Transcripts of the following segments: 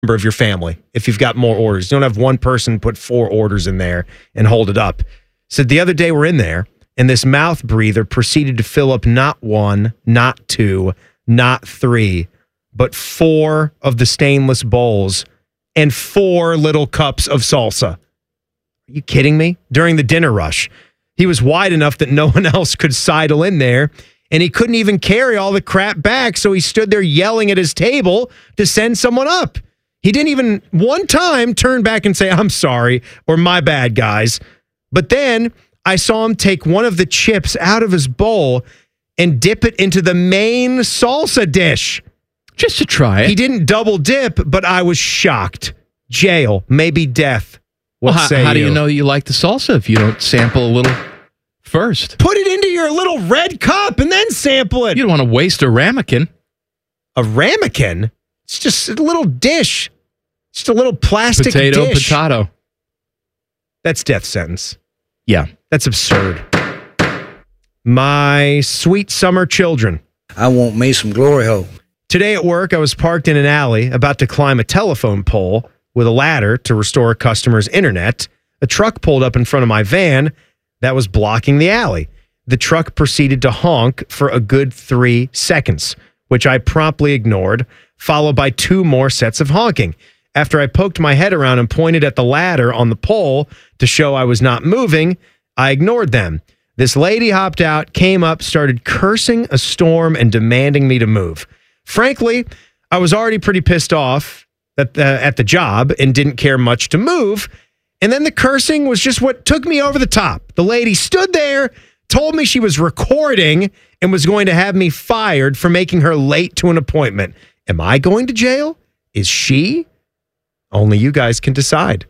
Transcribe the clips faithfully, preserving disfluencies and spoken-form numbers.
member of your family if you've got more orders. You don't have one person put four orders in there and hold it up. So the other day we're in there, and this mouth breather proceeded to fill up not one, not two, not three, but four of the stainless bowls and four little cups of salsa. Are you kidding me? During the dinner rush, he was wide enough that no one else could sidle in there, and he couldn't even carry all the crap back, so he stood there yelling at his table to send someone up. He didn't even one time turn back and say, I'm sorry, or my bad, guys. But then I saw him take one of the chips out of his bowl and dip it into the main salsa dish. Just to try it. He didn't double dip, but I was shocked. Jail, maybe death. What well, how, say how you? do you know you like the salsa if you don't sample a little first? Put it into your little red cup and then sample it. You don't want to waste a ramekin. A ramekin? It's just a little dish. Just a little plastic Potato, dish. potato. That's death sentence. Yeah. That's absurd. My sweet summer children. I want me some glory hole. Today at work, I was parked in an alley about to climb a telephone pole with a ladder to restore a customer's internet. A truck pulled up in front of my van that was blocking the alley. The truck proceeded to honk for a good three seconds, which I promptly ignored, followed by two more sets of honking. After I poked my head around and pointed at the ladder on the pole to show I was not moving, I ignored them. This lady hopped out, came up, started cursing a storm and demanding me to move. Frankly, I was already pretty pissed off at the, at the job and didn't care much to move. And then the cursing was just what took me over the top. The lady stood there, told me she was recording and was going to have me fired for making her late to an appointment. Am I going to jail? Is she? Only you guys can decide.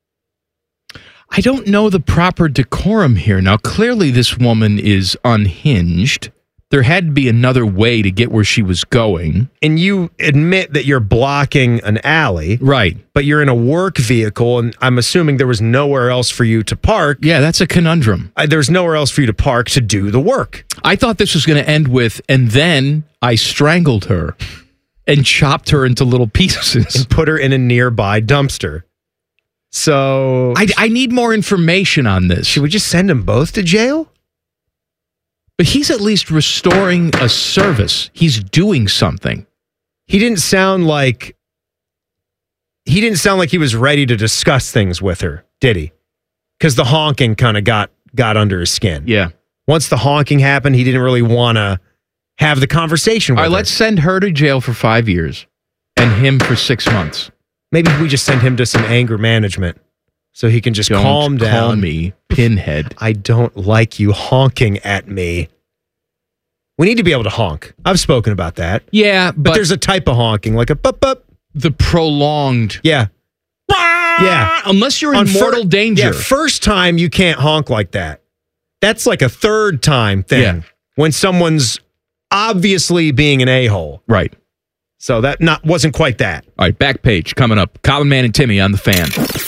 I don't know the proper decorum here. Now, clearly this woman is unhinged. There had to be another way to get where she was going. And you admit that you're blocking an alley. Right. But you're in a work vehicle, and I'm assuming there was nowhere else for you to park. Yeah, that's a conundrum. Uh, there's nowhere else for you to park to do the work. I thought this was going to end with, and then I strangled her and chopped her into little pieces. And put her in a nearby dumpster. So... I, I need more information on this. Should we just send them both to jail? But he's at least restoring a service. He's doing something. He didn't sound like... He didn't sound like he was ready to discuss things with her, did he? Because the honking kind of got, got under his skin. Yeah. Once the honking happened, he didn't really want to have the conversation with All right, her. let's send her to jail for five years and him for six months. Maybe we just send him to some anger management so he can just Don't calm down. Call me pinhead. I don't like you honking at me. We need to be able to honk. I've spoken about that. Yeah, but, But there's a type of honking, like a bup bup. the prolonged. Yeah. Yeah. Unless you're in On fir- mortal danger. Yeah, first time you can't honk like that. That's like a third time thing. Yeah. When someone's obviously being an a-hole. Right. So that not wasn't quite that. All right, back page coming up. Colin Man and Timmy on the Fan.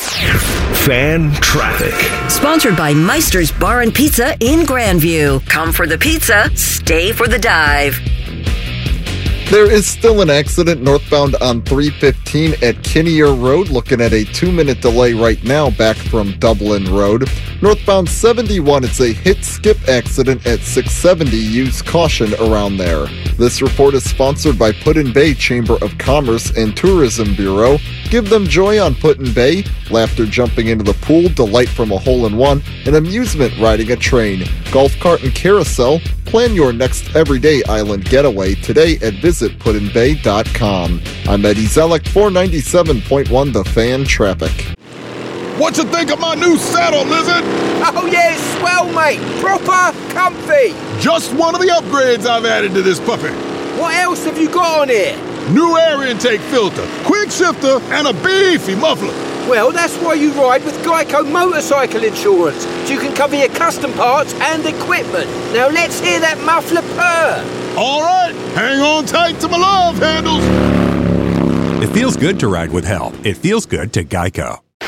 Fan traffic. Sponsored by Meister's Bar and Pizza in Grandview. Come for the pizza, stay for the dive. There is still an accident northbound on three fifteen at Kinnear Road. Looking at a two-minute delay right now back from Dublin Road. Northbound seventy-one, it's a hit-skip accident at six seventy. Use caution around there. This report is sponsored by Put-in-Bay Chamber of Commerce and Tourism Bureau. Give them joy on Put-in-Bay. Laughter jumping into the pool, delight from a hole-in-one, and amusement riding a train. Golf cart and carousel. Plan your next everyday island getaway today at visit put in bay dot com. I'm Eddie Zellick, four ninety-seven point one The Fan Traffic. What you think of my new saddle, Lizard? Oh yeah, swell, mate. Proper comfy. Just one of the upgrades I've added to this puppy. What else have you got on here? New air intake filter, quick shifter, and a beefy muffler. Well, that's why you ride with Geico Motorcycle Insurance, so you can cover your custom parts and equipment. Now let's hear that muffler purr. All right, hang on tight to my love handles. It feels good to ride with help. It feels good to Geico.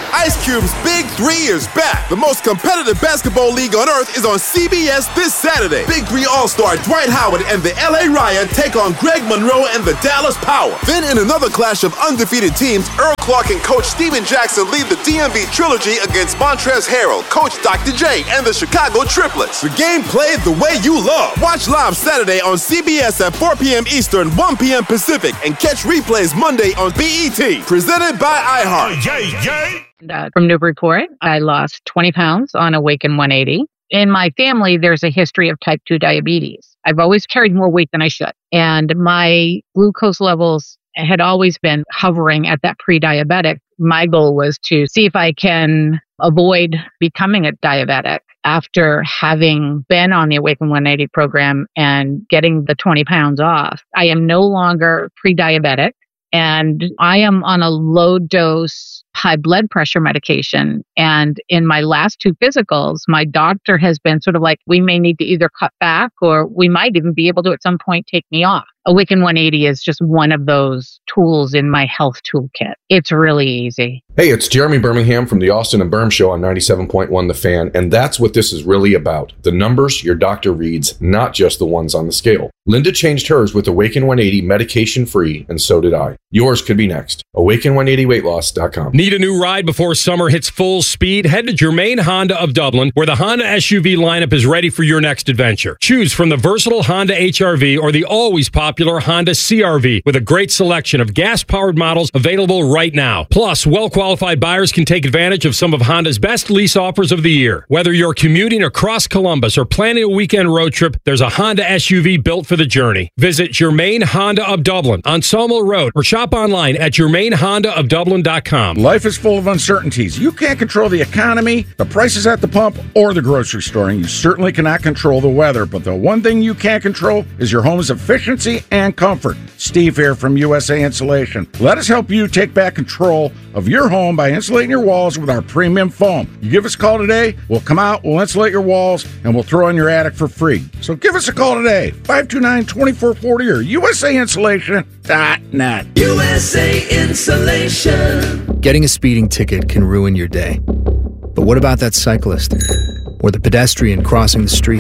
Ice Cube's Big Three is back. The most competitive basketball league on earth is on C B S this Saturday. Big Three All-Star Dwight Howard and the L A Riot take on Greg Monroe and the Dallas Power. Then in another clash of undefeated teams, Earl Clark and Coach Steven Jackson lead the D M V Trilogy against Montrezl Harrell, Coach Doctor J, and the Chicago Triplets. The game played the way you love. Watch live Saturday on C B S at four p.m. Eastern, one p.m. Pacific, and catch replays Monday on B E T. Presented by iHeart. Yay, yay. Uh, from Newburyport, I lost twenty pounds on Awaken one eighty. In my family, there's a history of type two diabetes. I've always carried more weight than I should. And my glucose levels had always been hovering at that pre-diabetic. My goal was to see if I can avoid becoming a diabetic after having been on the Awaken one eighty program and getting the twenty pounds off. I am no longer pre-diabetic, and I am on a low dose high blood pressure medication. And in my last two physicals, my doctor has been sort of like, we may need to either cut back or we might even be able to at some point take me off. Awaken one eighty is just one of those tools in my health toolkit. It's really easy. Hey, it's Jeremy Birmingham from the Austin and Berm Show on ninety-seven point one The Fan, and that's what this is really about. The numbers your doctor reads, not just the ones on the scale. Linda changed hers with Awaken one eighty medication-free, and so did I. Yours could be next. Awaken one eighty weight loss dot com. Need a new ride before summer hits full speed? Head to Germain Honda of Dublin, where the Honda S U V lineup is ready for your next adventure. Choose from the versatile Honda H R V or the always popular Honda C R V, with a great selection of gas-powered models available right now. Plus, well-qualified buyers can take advantage of some of Honda's best lease offers of the year. Whether you're commuting across Columbus or planning a weekend road trip, there's a Honda S U V built for the journey. Visit Germain Honda of Dublin on Sawmill Road or shop online at germain honda of dublin dot com. Life is full of uncertainties. You can't control the economy, the prices at the pump, or the grocery store, and you certainly cannot control the weather. But the one thing you can control is your home's efficiency and comfort. Steve here from U S A Insulation. Let us help you take back control of your home by insulating your walls with our premium foam. You give us a call today, we'll come out, we'll insulate your walls, and we'll throw in your attic for free. So give us a call today, five two nine, two four four zero or U S A insulation dot net. U S A Insulation. Getting a speeding ticket can ruin your day. But what about that cyclist or the pedestrian crossing the street?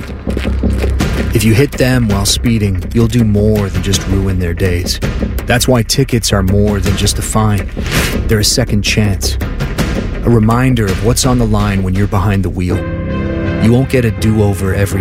If you hit them while speeding, you'll do more than just ruin their days. That's why tickets are more than just a fine. They're a second chance. A reminder of what's on the line when you're behind the wheel. You won't get a do-over every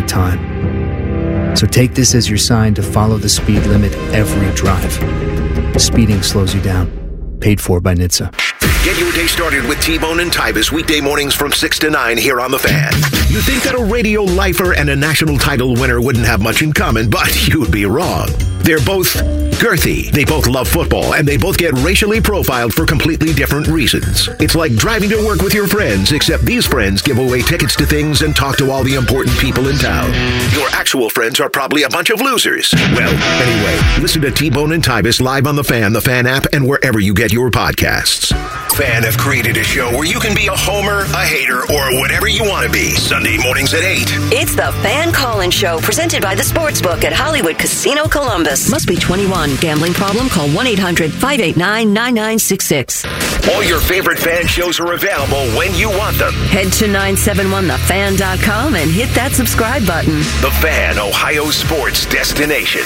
time. So take this as your sign to follow the speed limit every drive. Speeding slows you down. Paid for by N H T S A. Get your day started with T-Bone and Tybus weekday mornings from six to nine here on The Fan. You think that a radio lifer and a national title winner wouldn't have much in common, but you'd be wrong. They're both girthy, they both love football, and they both get racially profiled for completely different reasons. It's like driving to work with your friends, except these friends give away tickets to things and talk to all the important people in town. Your actual friends are probably a bunch of losers. Well, anyway, listen to T-Bone and Tybus live on The Fan, the Fan app, and wherever you get your podcasts. Fan have created a show where you can be a homer, a hater, or whatever you want to be. Sunday mornings at eight. It's the Fan Call-In Show, presented by the Sportsbook at Hollywood Casino Columbus. Must be twenty-one. Gambling problem? Call one eight hundred five eight nine nine nine six six. All your favorite Fan shows are available when you want them. Head to nine seven one the fan dot com and hit that subscribe button. The Fan, Ohio sports destination.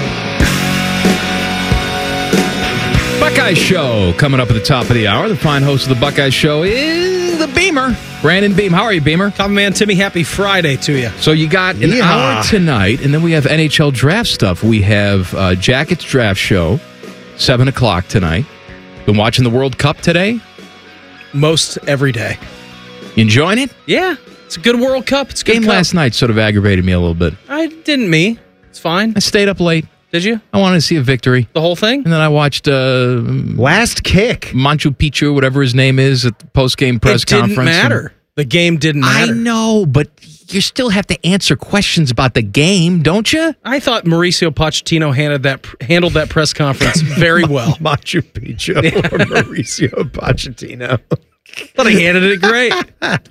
Buckeye Show coming up at the top of the hour. The fine host of the Buckeye Show is the Beamer, Brandon Beam. How are you, Beamer? Top man, Timmy. Happy Friday to you. So you got an Yeehaw. hour tonight, and then we have N H L draft stuff. We have uh, Jackets draft show, seven o'clock tonight. Been watching the World Cup today? Most every day. You enjoying it? Yeah, it's a good World Cup. It's a good Game cup. last night sort of aggravated me a little bit. I didn't me. It's fine. I stayed up late. Did you? I wanted to see a victory. The whole thing? And then I watched uh, Last Kick. Machu Picchu, whatever his name is, at the post-game press it didn't conference. matter. The game didn't matter. I know, but you still have to answer questions about the game, don't you? I thought Mauricio Pochettino handled that handled that press conference very well. Machu Picchu Yeah. or Mauricio Pochettino. Thought he handled it great.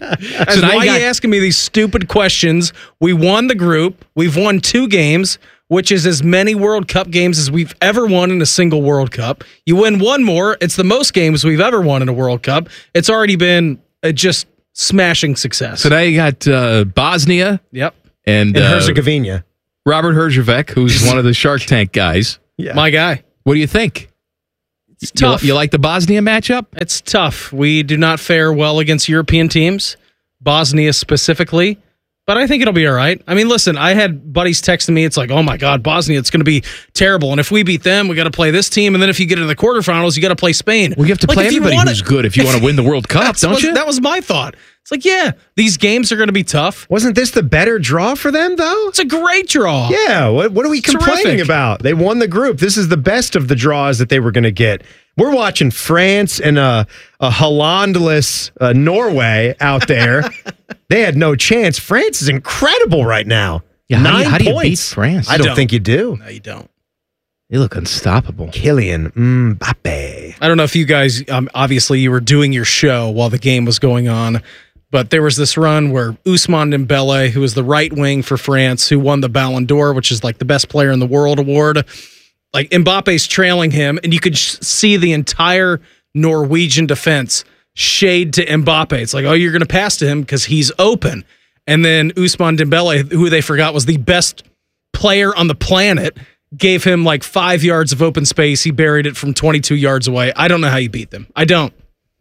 As So now why you are got- you asking me these stupid questions? We won the group. We've won two games. which is as many World Cup games as we've ever won in a single World Cup. You win one more, it's the most games we've ever won in a World Cup. It's already been a just smashing success. So now you got uh, Bosnia. Yep. And, And uh, Herzegovina. Robert Herjavec, who's one of the Shark Tank guys. Yeah. My guy. What do you think? It's You, tough. you like the Bosnia matchup? It's tough. We do not fare well against European teams, Bosnia specifically, but I think it'll be all right. I mean, listen, I had buddies texting me. It's like, oh my God, Bosnia, it's going to be terrible. And if we beat them, we got to play this team. And then if you get into the quarterfinals, you got to play Spain. Well, you have to Like, play if you everybody wanna- who's good if you want to win the World Cup, That's don't was- you? That was my thought. It's like, yeah, these games are going to be tough. Wasn't this the better draw for them, though? It's a great draw. Yeah, what, what are we complaining Terrific. about? They won the group. This is the best of the draws that they were going to get. We're watching France and a, a Hollandless uh, Norway out there. They had no chance. France is incredible right now. Yeah, how do you- Nine how do you beat points. France? I don't, don't. think you do. No, you don't. They look unstoppable. Kylian Mbappe. I don't know if you guys, um, obviously, you were doing your show while the game was going on, but there was this run where Ousmane Dembele, who was the right wing for France, who won the Ballon d'Or, which is like the best player in the world award, like Mbappe's trailing him, and you could sh- see the entire Norwegian defense shade to Mbappe. It's like, oh, you're going to pass to him because he's open. And then Ousmane Dembele, who they forgot was the best player on the planet, gave him like five yards of open space. He buried it from twenty-two yards away. I don't know how you beat them. I don't.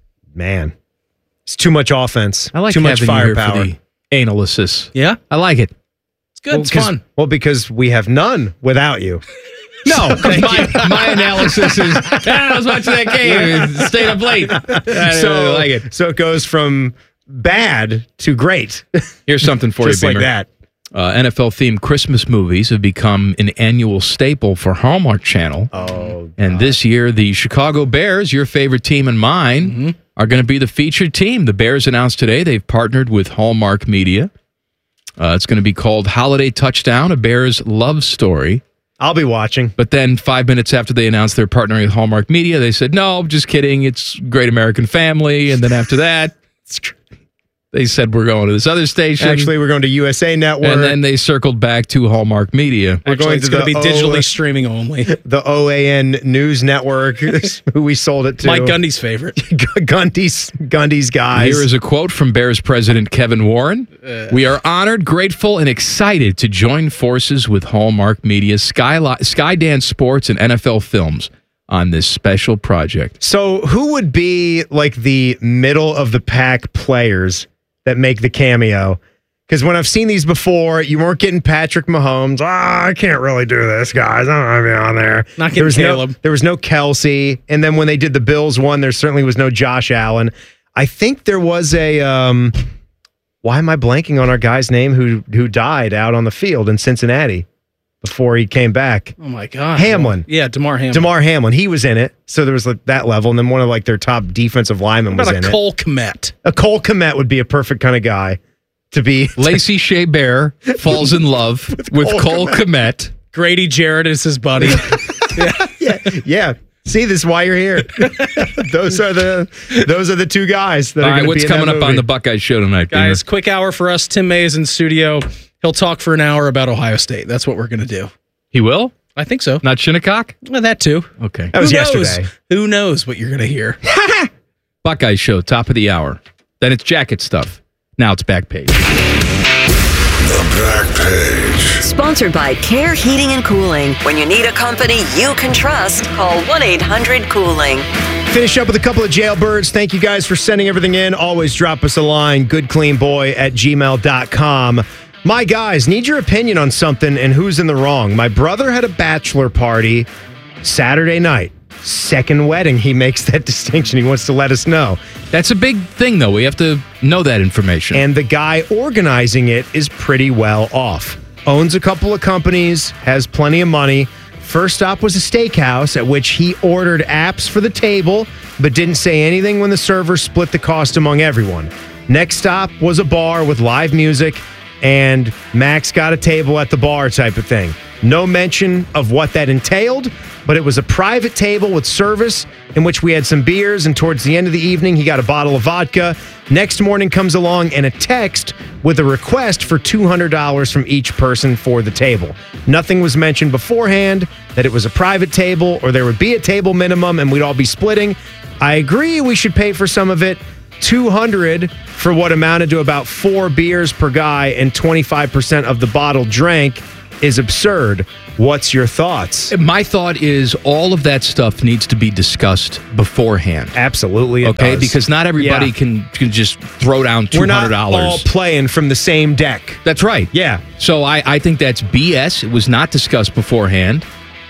Man, it's too much offense. I like too much having you here firepower. for the analysis. Yeah? I like it. It's good. Well, it's 'cause- fun. Well, because we have none without you. No, my, my analysis is, ah, I was watching that game and stayed up late. I didn't so, really like it. so it goes from bad to great. Here's something for Just you, like Beamer. that. Uh, N F L-themed Christmas movies have become an annual staple for Hallmark Channel. Oh, and this year, the Chicago Bears, your favorite team and mine, Mm-hmm. are going to be the featured team. The Bears announced today they've partnered with Hallmark Media. Uh, it's going to be called Holiday Touchdown, a Bears love story. I'll be watching. But then five minutes after they announced they're partnering with Hallmark Media, they said, no, just kidding. It's Great American Family. And then after that, they said, we're going to this other station. Actually, we're going to U S A Network. And then they circled back to Hallmark Media. We're Actually, going it's to going to the be digitally O- streaming only. the O A N News Network, who we sold it to. Mike Gundy's favorite. Gundy's, Gundy's guys. Here is a quote from Bears president Kevin Warren. We are honored, grateful, and excited to join forces with Hallmark Media, Skyli- Skydance Sports, and N F L Films on this special project. So who would be like the middle of the pack players that make the cameo? Because when I've seen these before, you weren't getting Patrick Mahomes. Ah, I can't really do this, guys. I don't want to be on there. Not getting there was Caleb. No, there was no Kelsey. And then when they did the Bills one, there certainly was no Josh Allen. I think there was a... Um, why am I blanking on our guy's name who who died out on the field in Cincinnati before he came back? Oh, my God. Hamlin. Yeah, DeMar Hamlin. DeMar Hamlin. He was in it. So there was like that level. And then one of like their top defensive linemen What was about in a it. Cole Kmet? A Cole Kmet would be a perfect kind of guy to be. Lacey Shea Bear falls in love with, Cole Cole Kmet. Grady Jarrett is his buddy. yeah, yeah. See, this is why you're here. those are the those are the two guys that All are right, going to what's be in coming that up on movie. the Buckeyes show tonight, Guys, Beamer? quick hour for us. Tim May is in studio. He'll talk for an hour about Ohio State. That's what we're going to do. He will? I think so. Not Shinnecock? Well, that too. Okay. That was Who knows? yesterday. Who knows what you're going to hear? Buckeyes show, top of the hour. Then it's jacket stuff. Now it's back page. The Back Page. Sponsored by Care Heating and Cooling. When you need a company you can trust, call one eight hundred cooling. Finish up with a couple of jailbirds. Thank you guys for sending everything in. Always drop us a line, goodcleanboy at gmail dot com. My guys, need your opinion on something and who's in the wrong. My brother had a bachelor party Saturday night. Second wedding. He makes that distinction. He wants to let us know. That's a big thing, though. We have to know that information. And the guy organizing it is pretty well off. Owns a couple of companies, has plenty of money. First stop was a steakhouse at which he ordered apps for the table, but didn't say anything when the server split the cost among everyone. Next stop was a bar with live music, and Max got a table at the bar type of thing. No mention of what that entailed, but it was a private table with service in which we had some beers, and towards the end of the evening, he got a bottle of vodka. Next morning comes along and a text with a request for two hundred dollars from each person for the table. Nothing was mentioned beforehand that it was a private table or there would be a table minimum and we'd all be splitting. I agree we should pay for some of it. two hundred dollars for what amounted to about four beers per guy and twenty-five percent of the bottle drank is absurd. What's your thoughts? My thought is all of that stuff needs to be discussed beforehand. Absolutely, it okay, does. because not everybody Yeah. can can just throw down two hundred dollars. We're not all playing from the same deck. That's right. Yeah. So I, I think that's B S. It was not discussed beforehand.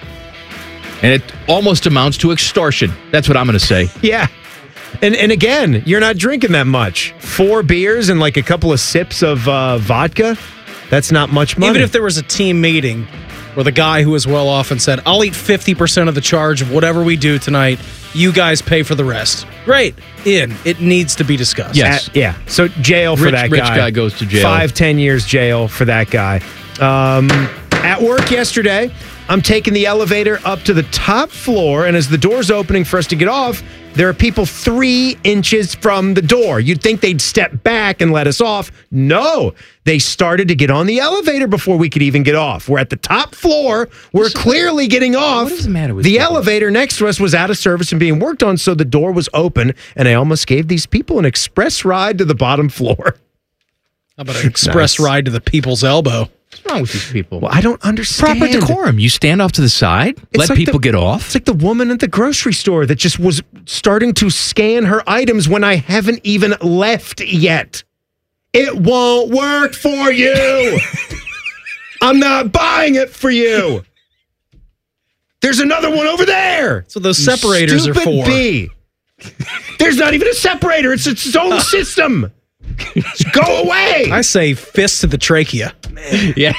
And it almost amounts to extortion. That's what I'm going to say. Yeah. And and again, you're not drinking that much. Four beers and like a couple of sips of uh, vodka, that's not much money. Even if there was a team meeting where the guy who was well off and said, I'll eat fifty percent of the charge of whatever we do tonight, you guys pay for the rest. Great. In. It needs to be discussed. Yes. At- yeah. So jail for Rich- that rich guy. guy goes to jail. Five, ten years jail for that guy. Um, at work yesterday, I'm taking the elevator up to the top floor, and as the door's opening for us to get off, there are people three inches from the door. You'd think they'd step back and let us off. No, they started to get on the elevator before we could even get off. We're at the top floor. We're clearly getting off. What is the matter with The people? elevator next to us was out of service and being worked on, so the door was open, and I almost gave these people an express ride to the bottom floor. How about an express Nice. ride to the people's elbow? What's wrong with these people? Well, I don't understand. Proper decorum. You stand off to the side, It's let like people the- get off. It's like the woman at the grocery store that just was starting to scan her items when I haven't even left yet. It won't work for you. I'm not buying it for you. There's another one over there. So those You separators are stupid for. bee. There's not even a separator. It's its own system. Just go away. I say fist to the trachea. Yeah.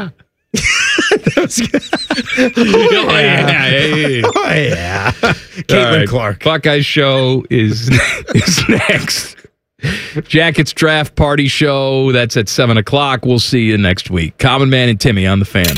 Oh, yeah. Oh, yeah. Caitlin All right. Clark. Buckeye Show is, is next. Jackets Draft Party Show. That's at seven o'clock. We'll see you next week. Common Man and Timmy on the Fan.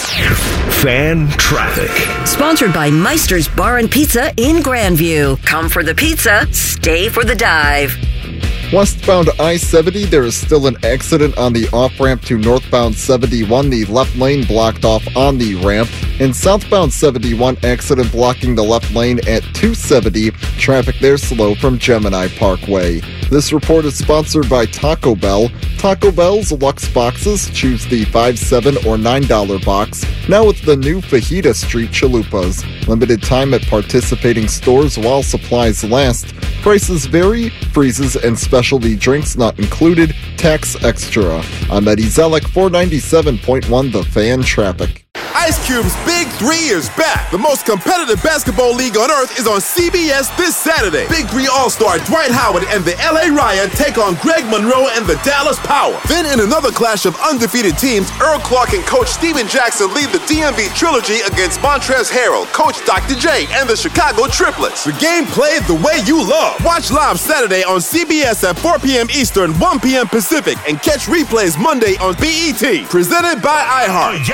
Fan traffic. Sponsored by Meister's Bar and Pizza in Grandview. Come for the pizza, stay for the dive. Westbound I seventy, there is still an accident on the off-ramp to northbound seventy-one. The left lane blocked off on the ramp. And southbound seventy-one, accident blocking the left lane at two seventy. Traffic there slow from Gemini Parkway. This report is sponsored by Taco Bell. Taco Bell's Lux Boxes. Choose the five, seven, or nine dollar box. Now with the new Fajita Street Chalupas. Limited time at participating stores while supplies last. Prices vary. Freezes and specialty drinks not included. Tax extra. I'm Eddie Zellick, four ninety-seven point one The Fan Traffic. Ice Cube's Big Three is back. The most competitive basketball league on earth is on C B S this Saturday. Big Three All-Star Dwight Howard and the L A Riot take on Greg Monroe and the Dallas Power. Then in another clash of undefeated teams, Earl Clark and Coach Steven Jackson lead the D M V Trilogy against Montrezl Harrell, Coach Doctor J, and the Chicago Triplets. The game played the way you love. Watch live Saturday on C B S at four p.m. Eastern, one p.m. Pacific, and catch replays Monday on B E T. Presented by iHeart.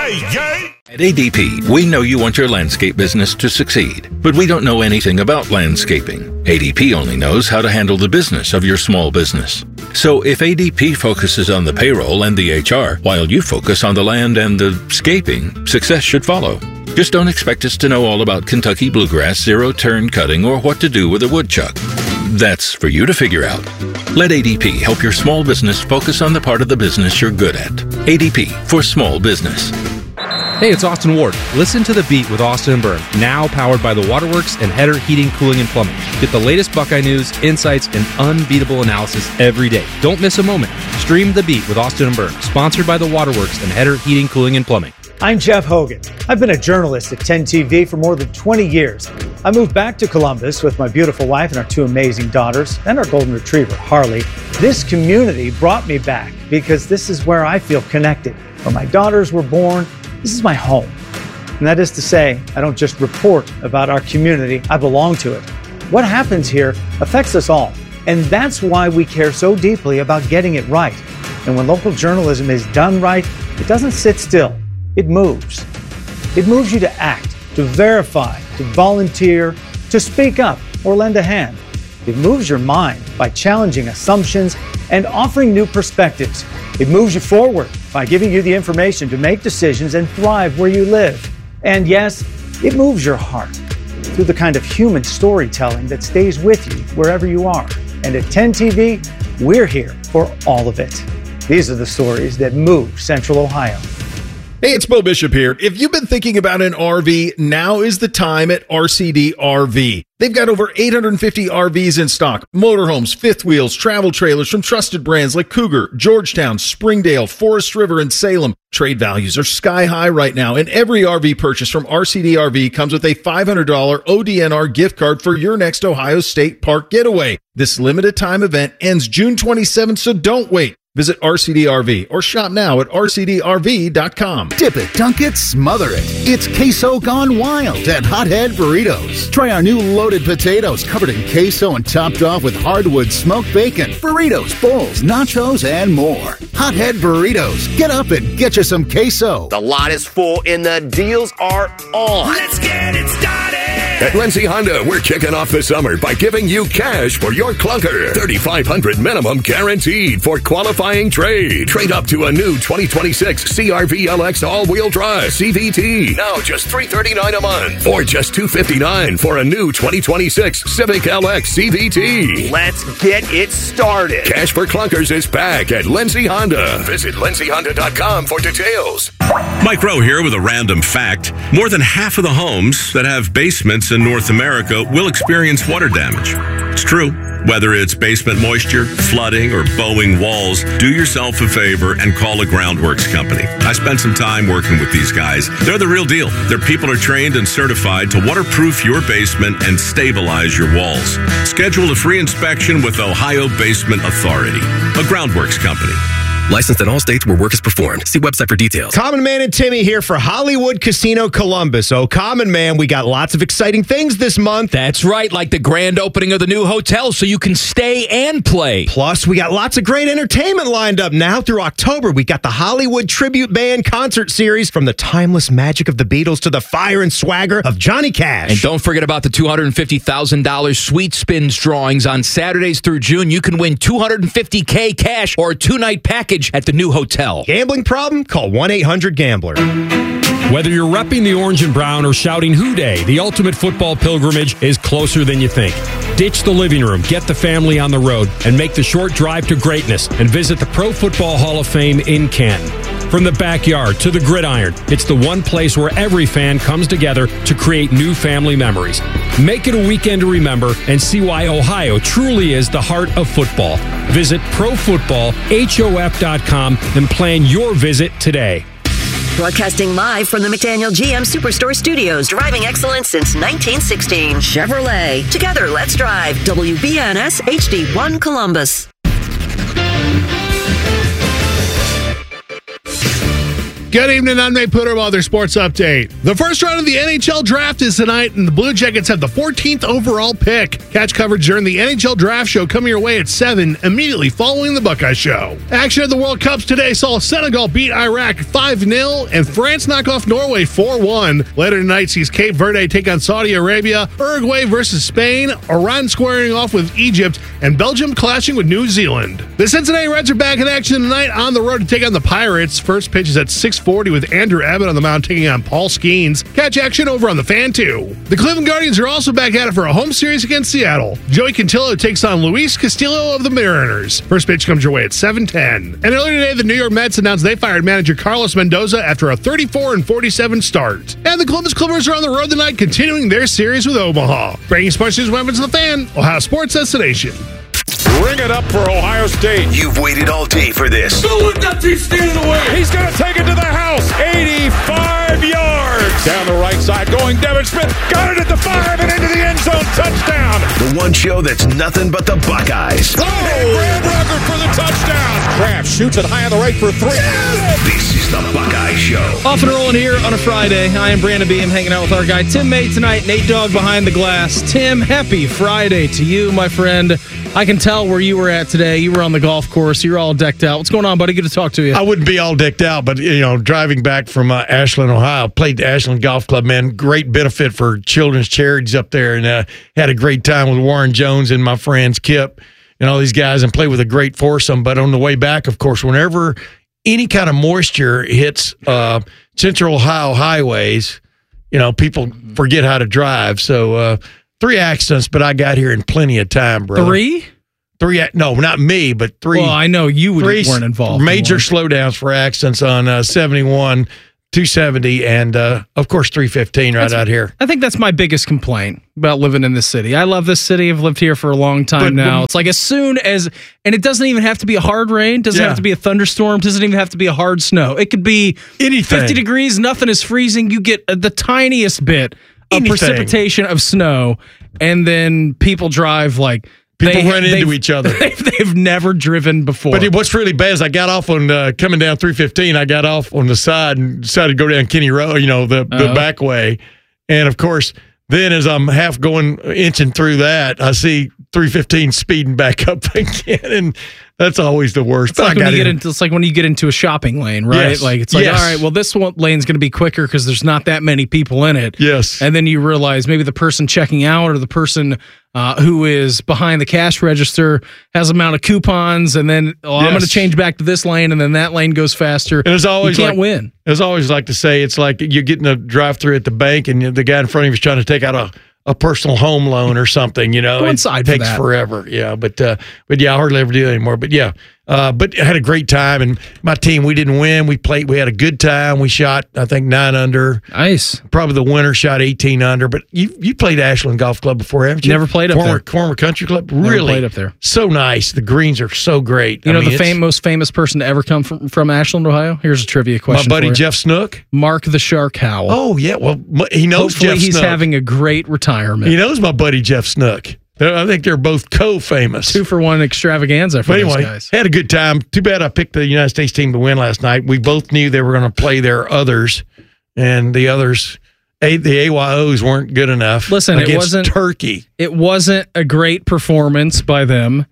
At A D P, we know you want your landscape business to succeed, but we don't know anything about landscaping. A D P only knows how to handle the business of your small business. So if A D P focuses on the payroll and the H R, while you focus on the land and the scaping, success should follow. Just don't expect us to know all about Kentucky bluegrass, zero-turn cutting, or what to do with a woodchuck. That's for you to figure out. Let A D P help your small business focus on the part of the business you're good at. A D P for small business. Hey, it's Austin Ward. Listen to The Beat with Austin and Byrne, now powered by the Waterworks and Header Heating, Cooling, and Plumbing. Get the latest Buckeye news, insights, and unbeatable analysis every day. Don't miss a moment. Stream The Beat with Austin and Byrne, sponsored by the Waterworks and Header Heating, Cooling, and Plumbing. I'm Jeff Hogan. I've been a journalist at ten T V for more than twenty years. I moved back to Columbus with my beautiful wife and our two amazing daughters and our golden retriever, Harley. This community brought me back because this is where I feel connected, where my daughters were born. This is my home. And that is to say, I don't just report about our community, I belong to it. What happens here affects us all. And that's why we care so deeply about getting it right. And when local journalism is done right, it doesn't sit still, it moves. It moves you to act, to verify, to volunteer, to speak up or lend a hand. It moves your mind by challenging assumptions and offering new perspectives. It moves you forward by giving you the information to make decisions and thrive where you live. And yes, it moves your heart through the kind of human storytelling that stays with you wherever you are. And at ten T V, we're here for all of it. These are the stories that move Central Ohio. Hey, it's Bo Bishop here. If you've been thinking about an R V, now is the time at R C D R V. They've got over eight hundred fifty R Vs in stock. Motorhomes, fifth wheels, travel trailers from trusted brands like Cougar, Georgetown, Springdale, Forest River, and Salem. Trade values are sky high right now, and every R V purchase from R C D R V comes with a five hundred dollars O D N R gift card for your next Ohio State Park getaway. This limited time event ends June twenty-seventh, so don't wait. Visit R C D R V or shop now at R C D R V dot com. Dip it, dunk it, smother it. It's queso gone wild at Hothead Burritos. Try our new loaded potatoes covered in queso and topped off with hardwood smoked bacon, burritos, bowls, nachos, and more. Hothead Burritos. Get up and get you some queso. The lot is full and the deals are on. Let's get it started. At Lindsay Honda, we're kicking off the summer by giving you cash for your clunker. thirty-five hundred dollars minimum guaranteed for qualifying trade. Trade up to a new twenty twenty-six C R V L X all-wheel drive C V T. Now just three hundred thirty-nine dollars a month. Or just two hundred fifty-nine dollars for a new twenty twenty-six Civic L X C V T. Let's get it started. Cash for clunkers is back at Lindsay Honda. Visit lindsay honda dot com for details. Mike Rowe here with a random fact. More than half of the homes that have basements in North America will experience water damage. It's true. Whether it's basement moisture, flooding, or bowing walls, do yourself a favor and call a Groundworks company. I spent some time working with these guys. They're the real deal. Their people are trained and certified to waterproof your basement and stabilize your walls. Schedule a free inspection with Ohio Basement Authority, a Groundworks company. Licensed in all states where work is performed. See website for details. Common Man and Timmy here for Hollywood Casino Columbus. Oh, Common Man, we got lots of exciting things this month. That's right, like the grand opening of the new hotel so you can stay and play. Plus, we got lots of great entertainment lined up now through October. We got the Hollywood Tribute Band concert series, from the timeless magic of the Beatles to the fire and swagger of Johnny Cash. And don't forget about the two hundred fifty thousand dollars Sweet Spins drawings on Saturdays through June. You can win two hundred fifty thousand dollars cash or a two-night package at the new hotel. Gambling problem? Call one eight hundred gambler. Whether you're repping the orange and brown or shouting Who Day, the ultimate football pilgrimage is closer than you think. Ditch the living room, get the family on the road, and make the short drive to greatness and visit the Pro Football Hall of Fame in Canton. From the backyard to the gridiron, it's the one place where every fan comes together to create new family memories. Make it a weekend to remember and see why Ohio truly is the heart of football. Visit pro football hof dot com and plan your visit today. Broadcasting live from the McDaniel G M Superstore Studios. Driving excellence since nineteen sixteen. Chevrolet. Together, let's drive. W B N S H D one Columbus. Good evening, I'm Nate Putter with their sports update. The first round of the N H L draft is tonight, and the Blue Jackets have the fourteenth overall pick. Catch coverage during the N H L Draft Show coming your way at seven, immediately following the Buckeye Show. Action at the World Cups today saw Senegal beat Iraq five nil and France knock off Norway four one. Later tonight sees Cape Verde take on Saudi Arabia, Uruguay versus Spain, Iran squaring off with Egypt, and Belgium clashing with New Zealand. The Cincinnati Reds are back in action tonight on the road to take on the Pirates. First pitch is at six forty with Andrew Abbott on the mound taking on Paul Skeens. Catch action over on the Fan two. The Cleveland Guardians are also back at it for a home series against Seattle. Joey Cantillo takes on Luis Castillo of the Mariners. First pitch comes your way at seven ten. And earlier today, the New York Mets announced they fired manager Carlos Mendoza after a thirty-four and forty-seven start. And the Columbus Clippers are on the road tonight, continuing their series with Omaha. Breaking sports news weapons to the Fan, Ohio sports destination. Ring it up for Ohio State. You've waited all day for this. Don't let that team stand in the way. He's going to take it to the house. eighty-five yards. Down the right side going Devin Smith. Got it at the five and into the end zone. Touchdown. The one show that's nothing but the Buckeyes. Oh, Graham Rucker for the touchdown. Kraft shoots it high on the right for three. This is the Buckeye Show. Off and rolling here on a Friday. I am Brandon Beam, hanging out with our guy Tim May tonight. Nate Dogg behind the glass. Tim, happy Friday to you, my friend. I can tell we're where you were at today. You were on the golf course. You're all decked out. What's going on, buddy? Good to talk to you. I wouldn't be all decked out, but, you know, driving back from uh, Ashland, Ohio, played the Ashland Golf Club, man. Great benefit for children's charities up there, and uh, had a great time with Warren Jones and my friends Kip and all these guys, and played with a great foursome. But on the way back, of course, whenever any kind of moisture hits uh, Central Ohio highways, you know, people forget how to drive. So, uh, three accidents, but I got here in plenty of time, bro. Three? Three, no, not me, but three. Well, I know you three weren't involved. Major slowdowns for accidents on uh, seventy-one, two seventy, and, uh, of course, three fifteen right That's- out here. I think that's my biggest complaint about living in this city. I love this city. I've lived here for a long time But- now. but- It's like as soon as, and it doesn't even have to be a hard rain, doesn't Yeah. have to be a thunderstorm, doesn't even have to be a hard snow. It could be Anything. fifty degrees, nothing is freezing. You get uh, the tiniest bit of Anything. precipitation of snow, and then people drive like People they, run into they've- each other. They've, they've never driven before. But what's really bad is I got off on uh, coming down three fifteen. I got off on the side and decided to go down Kenny Road, you know, the, the Uh-huh. back way. And of course, then as I'm half going, inching through that, I see three fifteen speeding back up again. And that's always the worst. It's like, I when got you get in- into, it's like when you get into a shopping lane, right? Yes. Like it's like, Yes. all right, well, this one lane's going to be quicker because there's not that many people in it. Yes. And then you realize maybe the person checking out or the person uh, who is behind the cash register has amount of coupons, and then oh, I'm Yes. going to change back to this lane, and then that lane goes faster. And it's always you can't like, win. It's always like to say it's like you're getting a drive-through at the bank, and the guy in front of you is trying to take out a, a personal home loan or something. You know, Go it inside for takes that. forever. Yeah, but uh, but yeah, I hardly ever do that anymore. But yeah, uh, but I had a great time, and my team, we didn't win. We played. We had a good time. We shot, I think, nine under. Nice. Probably the winner shot eighteen under. But you you played Ashland Golf Club before, haven't you? Never played up former, there. Former country club. Never Really played up there. So nice. The greens are so great. You I know mean, the it's- fam- most famous person to ever come from, from Ashland, Ohio? Here's a trivia question. My buddy for you. Jeff Snook. Mark the Shark Howell. Oh yeah, well m- he knows Hopefully Jeff he's Snook. having a great retirement. He knows my buddy Jeff Snook. They're- I think they're both co-famous. Two for one extravaganza for But those anyway, guys. had a good time. Too bad I picked the United States team to win last night. We both knew they were going to play their others, and the others, a, the A Y Os weren't good enough. Listen, it against wasn't Turkey. It wasn't a great performance by them,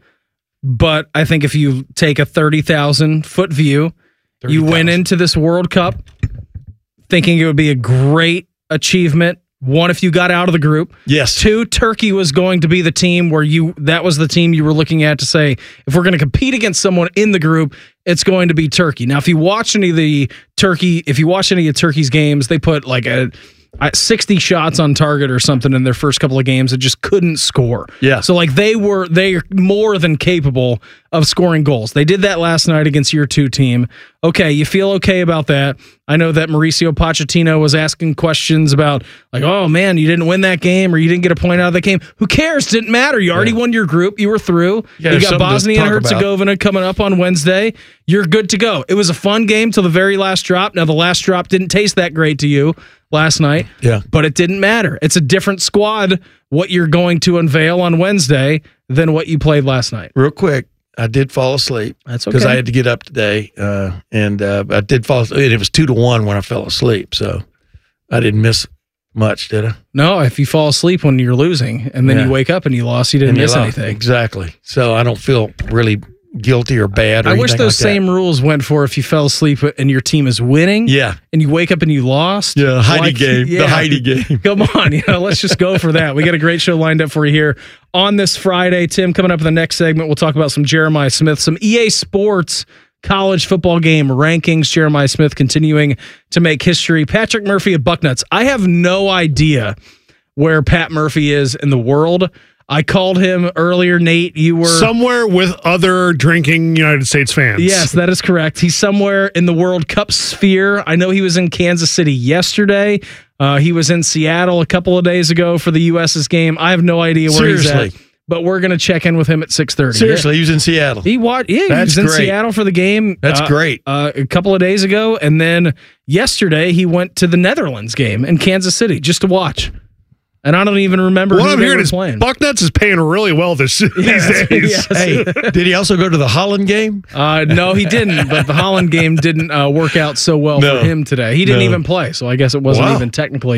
but I think if you take a thirty thousand foot view, you went into this World Cup thinking it would be a great achievement. One, if you got out of the group. Yes. Two, Turkey was going to be the team where you, that was the team you were looking at to say, if we're going to compete against someone in the group, it's going to be Turkey. Now, if you watch any of the Turkey, if you watch any of Turkey's games, they put like a, a sixty shots on target or something in their first couple of games that just couldn't score. Yeah. So like they were, they're more than capable of scoring goals. They did that last night against your two team. Okay, you feel okay about that. I know that Mauricio Pochettino was asking questions about like, oh man, you didn't win that game or you didn't get a point out of that game. Who cares? Didn't matter. You already won your group. You were through. Yeah, you there's got something to Bosnia and talk about. Herzegovina coming up on Wednesday. You're good to go. It was a fun game till the very last drop. Now the last drop didn't taste that great to you last night. Yeah. But it didn't matter. It's a different squad what you're going to unveil on Wednesday than what you played last night. Real quick, I did fall asleep. That's because okay. I had to get up today, uh, and uh, I did fall asleep. And it was two to one when I fell asleep, so I didn't miss much, did I? No, if you fall asleep when you're losing and then Yeah. you wake up and you lost, you didn't And you miss lost. anything. Exactly. So I don't feel really guilty or bad. Or I wish anything those like that. same rules went for if you fell asleep and your team is winning. Yeah. And you wake up and you lost. Yeah, Heidi game. The yeah. Heidi game. Come on, you know, let's just go for that. We got a great show lined up for you here on this Friday. Tim, coming up in the next segment, we'll talk about some Jeremiah Smith, some E A Sports college football game rankings. Jeremiah Smith continuing to make history. Patrick Murphy of Bucknuts. I have no idea where Pat Murphy is in the world. I called him earlier, Nate. You were somewhere with other drinking United States fans. Yes, that is correct. He's somewhere in the World Cup sphere. I know he was in Kansas City yesterday. Uh, he was in Seattle a couple of days ago for the U S's game. I have no idea where he's Seriously. at, but we're going to check in with him at six thirty. Seriously, he was in Seattle. He watched. Yeah, he That's was in great. Seattle for the game. That's uh, great. Uh, a couple of days ago, and then yesterday he went to the Netherlands game in Kansas City just to watch. And I don't even remember What who I'm they hearing were is playing. Bucknuts is paying really well this these Yes, days. yes. Hey, did he also go to the Holland game? Uh, no, he didn't. But the Holland game didn't uh, work out so well No. for him today. He didn't No. even play, so I guess it wasn't Wow. even technically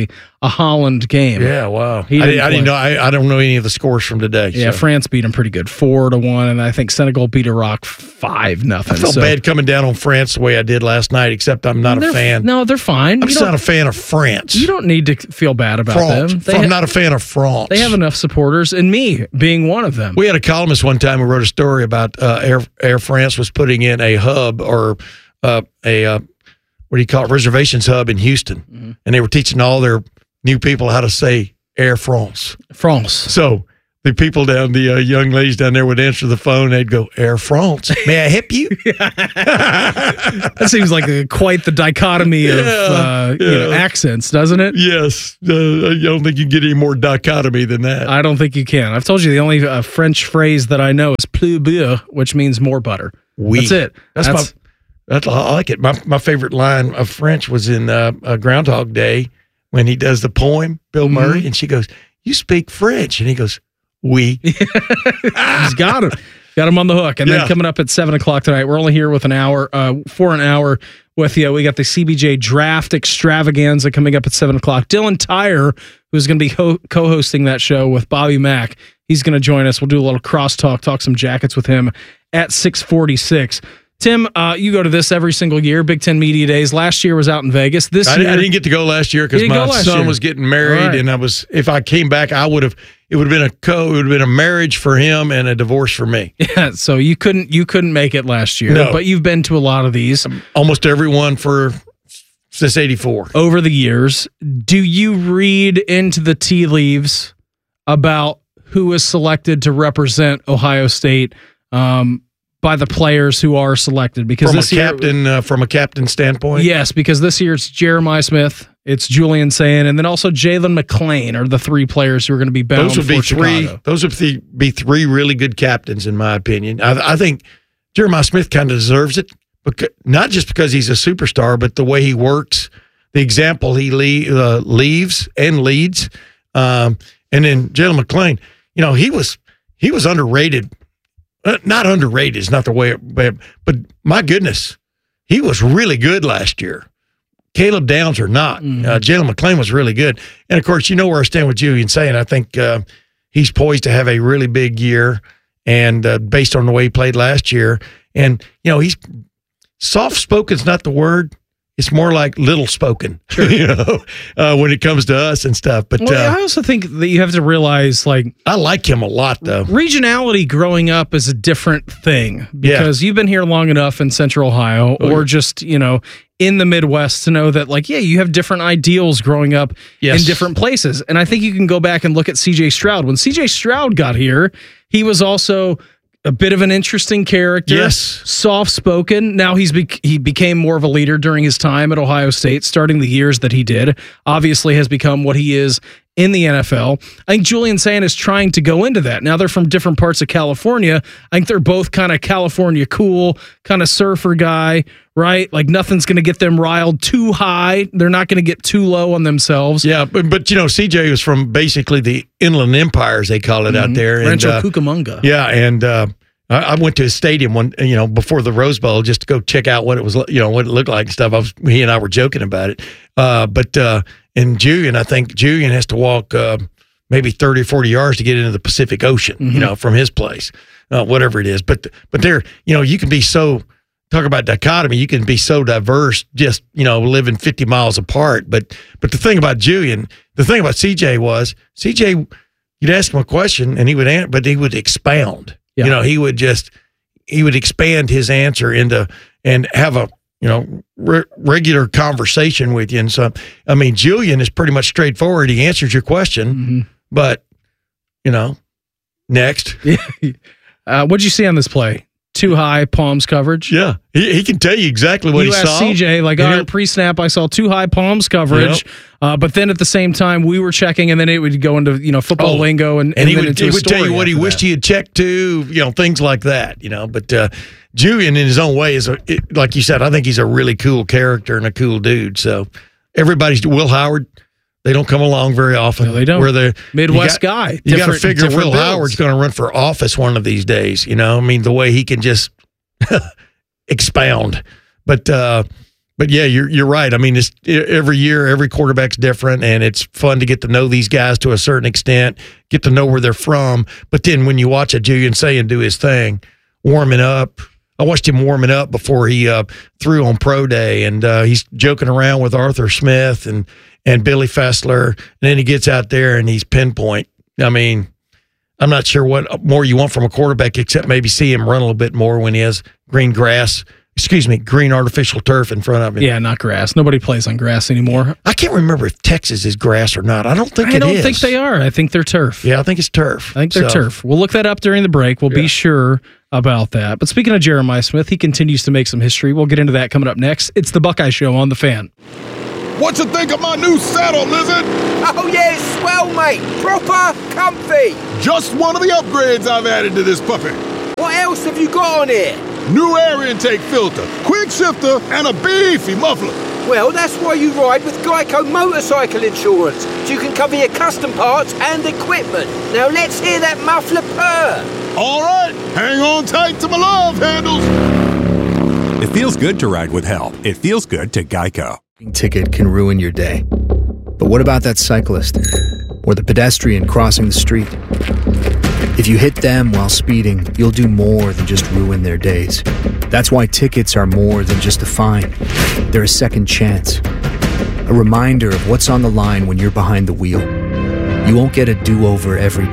a Holland game. Yeah, wow. He I, didn't didn't, I didn't play. know. I, I don't know any of the scores from today. Yeah, so. France beat them pretty good, four to one, and I think Senegal beat Iraq five nothing. I felt so. bad coming down on France the way I did last night. Except I'm not They're- a fan. No, they're fine. I'm You just don't- not a fan of France. You don't need to feel bad about France. them. They I'm ha- not a fan of France. They have enough supporters, and me being one of them. We had a columnist one time who wrote a story about uh, Air Air France was putting in a hub or uh, a uh, what do you call it, reservations hub in Houston, Mm-hmm. and they were teaching all their new people how to say Air France. France. So the people down, the uh, young ladies down there would answer the phone. They'd go, Air France. May I help you? That seems like a, quite the dichotomy of uh, you know, yeah. accents, doesn't it? Yes. Uh, I don't think you can get any more dichotomy than that. I don't think you can. I've told you the only uh, French phrase that I know is plus beurre, which means more butter. Oui. That's it. That's, That's, my. That's I like it. My my favorite line of French was in uh, uh, Groundhog Day when he does the poem, Bill Mm-hmm. Murray, and she goes, "You speak French," and he goes, "Oui." He's got him. Got him on the hook. And Yeah. then coming up at seven o'clock tonight, we're only here with an hour, uh, for an hour with you. We got the C B J Draft Extravaganza coming up at seven o'clock. Dylan Tyre, who's going to be ho- co-hosting that show with Bobby Mack, he's going to join us. We'll do a little crosstalk, talk some Jackets with him at six forty-six. Tim, uh, you go to this every single year, Big Ten Media Days. Last year was out in Vegas. This I, year, I didn't get to go last year because You didn't my go last son year. was getting married, All right. and I was. If I came back, I would have. It would have been a co. It would have been a marriage for him and a divorce for me. Yeah, so you couldn't you couldn't make it last year, No. but you've been to a lot of these. Almost every one for since eighty-four. Over the years. Do you read into the tea leaves about who is selected to represent Ohio State um, by the players who are selected? Because From a this year, captain, uh, from a captain standpoint, yes, because this year it's Jeremiah Smith, it's Julian Sayin, and then also Jalen McClain are the three players who are going to be bound those would for be three. Chicago. Those would be, be three really good captains, in my opinion. I, I think Jeremiah Smith kind of deserves it, because, not just because he's a superstar, but the way he works, the example he le- uh, leaves and leads, um, and then Jalen McClain. You know, he was he was underrated. Uh, not underrated is not the way, it, but, but my goodness, he was really good last year. Caleb Downs or not. Mm-hmm. Uh, Jalen McClain was really good. And, of course, you know where I stand with Julian Sayin. I think uh, he's poised to have a really big year, and uh, based on the way he played last year. And, you know, he's soft-spoken is not the word. It's more like little-spoken, you know, uh, when it comes to us and stuff. But Well, uh, I also think that you have to realize, like, I like him a lot, though. regionality growing up is a different thing because you've been here long enough in Central Ohio Oh, or yeah. just, you know, in the Midwest to know that, like, yeah, you have different ideals growing up Yes. in different places. And I think you can go back and look at C J Stroud. When C J Stroud got here, he was also a bit of an interesting character. Yes. Soft-spoken. Now he's bec he became more of a leader during his time at Ohio State, starting the years that he did. Obviously has become what he is in the N F L. I think Julian Sayin is trying to go into that. Now they're from different parts of California. I think they're both kind of California cool, kind of surfer guy, right? Like nothing's going to get them riled too high. They're not going to get too low on themselves. Yeah, but, but you know, C J was from basically the Inland Empire, as they call it out there. And, Rancho uh, Cucamonga. Yeah, and uh, I, I went to his stadium one, you know, before the Rose Bowl just to go check out what it was, you know, what it looked like and stuff. I was, he and I were joking about it. Uh, but uh, and Julian, I think Julian has to walk uh, maybe thirty or forty yards to get into the Pacific Ocean, Mm-hmm. you know, from his place, uh, whatever it is. But but there, you know, you can be so. Talk about dichotomy. You can be so diverse, just, you know, living fifty miles apart. But but the thing about Julian, the thing about C J was C J, you'd ask him a question and he would answer, but he would expound. Yeah. You know, he would just he would expand his answer into and have a you know re- regular conversation with you. And so, I mean, Julian is pretty much straightforward. He answers your question, Mm-hmm. but you know, next, uh, what'd you see on this play? Too high palms coverage. yeah, he, he can tell you exactly what you he asked saw. C J, like, And all he'll- right, pre-snap, I saw too high palms coverage, Yep. uh, but then at the same time, we were checking, and then it would go into, you know, football Oh, lingo, and, and he then would, into he a would tell story you what he after wished that. he had checked to, you know, things like that, you know. But uh, Julian, in his own way, is a, it, like you said, I think he's a really cool character and a cool dude. So everybody's Will Howard. They don't come along very often. No, they don't. Where the Midwest guy. You got to Different- figure different Will builds. Howard's going to run for office one of these days. You know, I mean, the way he can just expound. But uh, But yeah, you're you're right. I mean, it's every year, every quarterback's different, and it's fun to get to know these guys to a certain extent, get to know where they're from. But then when you watch a Julian Sayin do his thing, warming up, I watched him warming up before he uh, threw on Pro Day, and uh, he's joking around with Arthur Smith and and Billy Fessler, and then he gets out there and he's pinpoint. I mean, I'm not sure what more you want from a quarterback except maybe see him run a little bit more when he has green grass. Excuse me, green artificial turf in front of him. Yeah, not grass. Nobody plays on grass anymore. I can't remember if Texas is grass or not. I don't think I it don't is. think they are. I think they're turf. Yeah, I think it's turf. I think they're So- turf. We'll look that up during the break. We'll Yeah. be sure about that. But speaking of Jeremiah Smith, he continues to make some history. We'll get into that coming up next. It's the Buckeye Show on The Fan. What you think of my new saddle, Lizard? Oh, yeah, it's swell, mate. Proper comfy. Just one of the upgrades I've added to this puppy. What else have you got on here? New air intake filter, quick shifter, and a beefy muffler. Well, that's why you ride with Geico Motorcycle Insurance. So you can cover your custom parts and equipment. Now let's hear that muffler purr. All right, hang on tight to my love handles. It feels good to ride with help. It feels good to Geico. Ticket can ruin your day. But what about that cyclist or the pedestrian crossing the street? If you hit them while speeding, you'll do more than just ruin their days. That's why tickets are more than just a fine. They're a second chance. A reminder of what's on the line when you're behind the wheel. You won't get a do-over every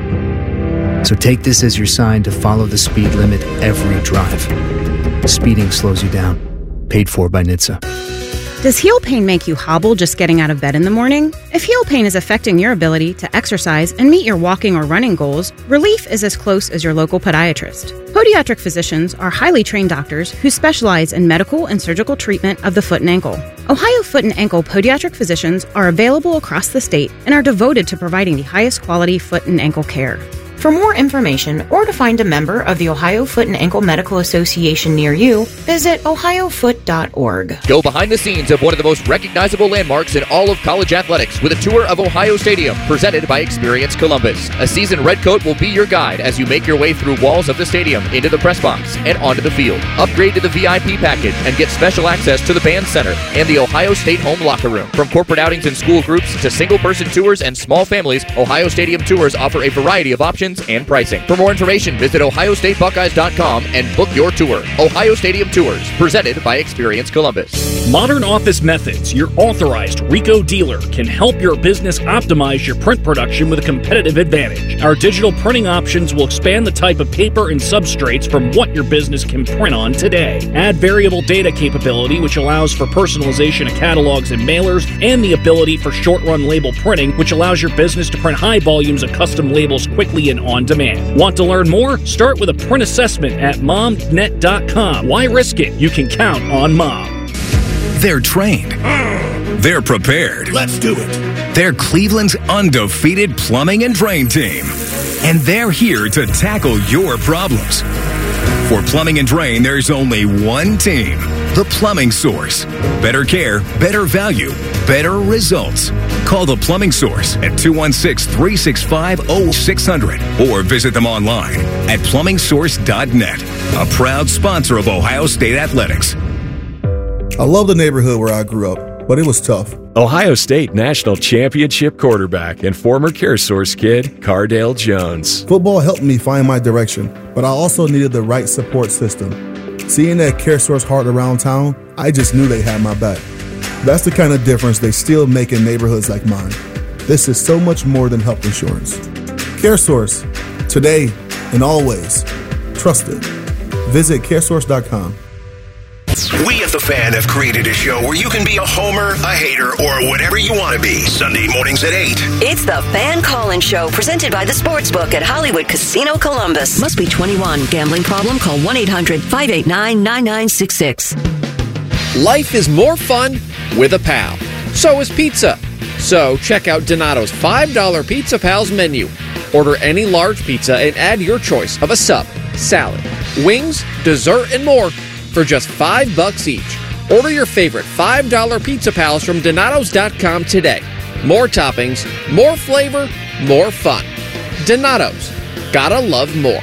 time. So take this as your sign to follow the speed limit every drive. Speeding slows you down. Paid for by N H T S A. Does heel pain make you hobble just getting out of bed in the morning? If heel pain is affecting your ability to exercise and meet your walking or running goals, relief is as close as your local podiatrist. Podiatric physicians are highly trained doctors who specialize in medical and surgical treatment of the foot and ankle. Ohio Foot and Ankle Podiatric physicians are available across the state and are devoted to providing the highest quality foot and ankle care. For more information or to find a member of the Ohio Foot and Ankle Medical Association near you, visit ohio foot dot org. Go behind the scenes of one of the most recognizable landmarks in all of college athletics with a tour of Ohio Stadium, presented by Experience Columbus. A seasoned redcoat will be your guide as you make your way through walls of the stadium, into the press box, and onto the field. Upgrade to the V I P package and get special access to the band center and the Ohio State home locker room. From corporate outings and school groups to single-person tours and small families, Ohio Stadium tours offer a variety of options and pricing. For more information, visit ohio state buckeyes dot com and book your tour. Ohio Stadium Tours, presented by Experience Columbus. Modern Office Methods, your authorized Ricoh dealer, can help your business optimize your print production with a competitive advantage. Our digital printing options will expand the type of paper and substrates from what your business can print on today. Add variable data capability, which allows for personalization of catalogs and mailers, and the ability for short-run label printing, which allows your business to print high volumes of custom labels quickly and on demand. Want to learn more? Start with a print assessment at mom net dot com. Why risk it? You can count on Mom. They're trained. They're prepared. Let's do it. They're Cleveland's undefeated plumbing and drain team. And they're here to tackle your problems. For plumbing and drain, there's only one team. The Plumbing Source. Better care, better value, better results. Call The Plumbing Source at two one six, three six five, zero six zero zero or visit them online at plumbing source dot net. A proud sponsor of Ohio State Athletics. I love the neighborhood where I grew up, but it was tough. Ohio State National Championship quarterback and former CareSource kid, Cardale Jones. Football helped me find my direction, but I also needed the right support system. Seeing that CareSource heart around town, I just knew they had my back. That's the kind of difference they still make in neighborhoods like mine. This is so much more than health insurance. CareSource, today and always. Trusted. Visit caresource dot com. We at The Fan have created a show where you can be a homer, a hater, or whatever you want to be. Sunday mornings at eight. It's the Fan Call-In Show, presented by the Sportsbook at Hollywood Casino Columbus. Must be twenty-one. Gambling problem? Call one eight hundred five eight nine nine nine six six. Life is more fun with a pal. So is pizza. So check out Donato's five dollar Pizza Pals menu. Order any large pizza and add your choice of a sub, salad, wings, dessert, and more for just five bucks each. Order your favorite five dollar Pizza Pals from Donatos dot com today. More toppings, more flavor, more fun. Donatos. Gotta love more.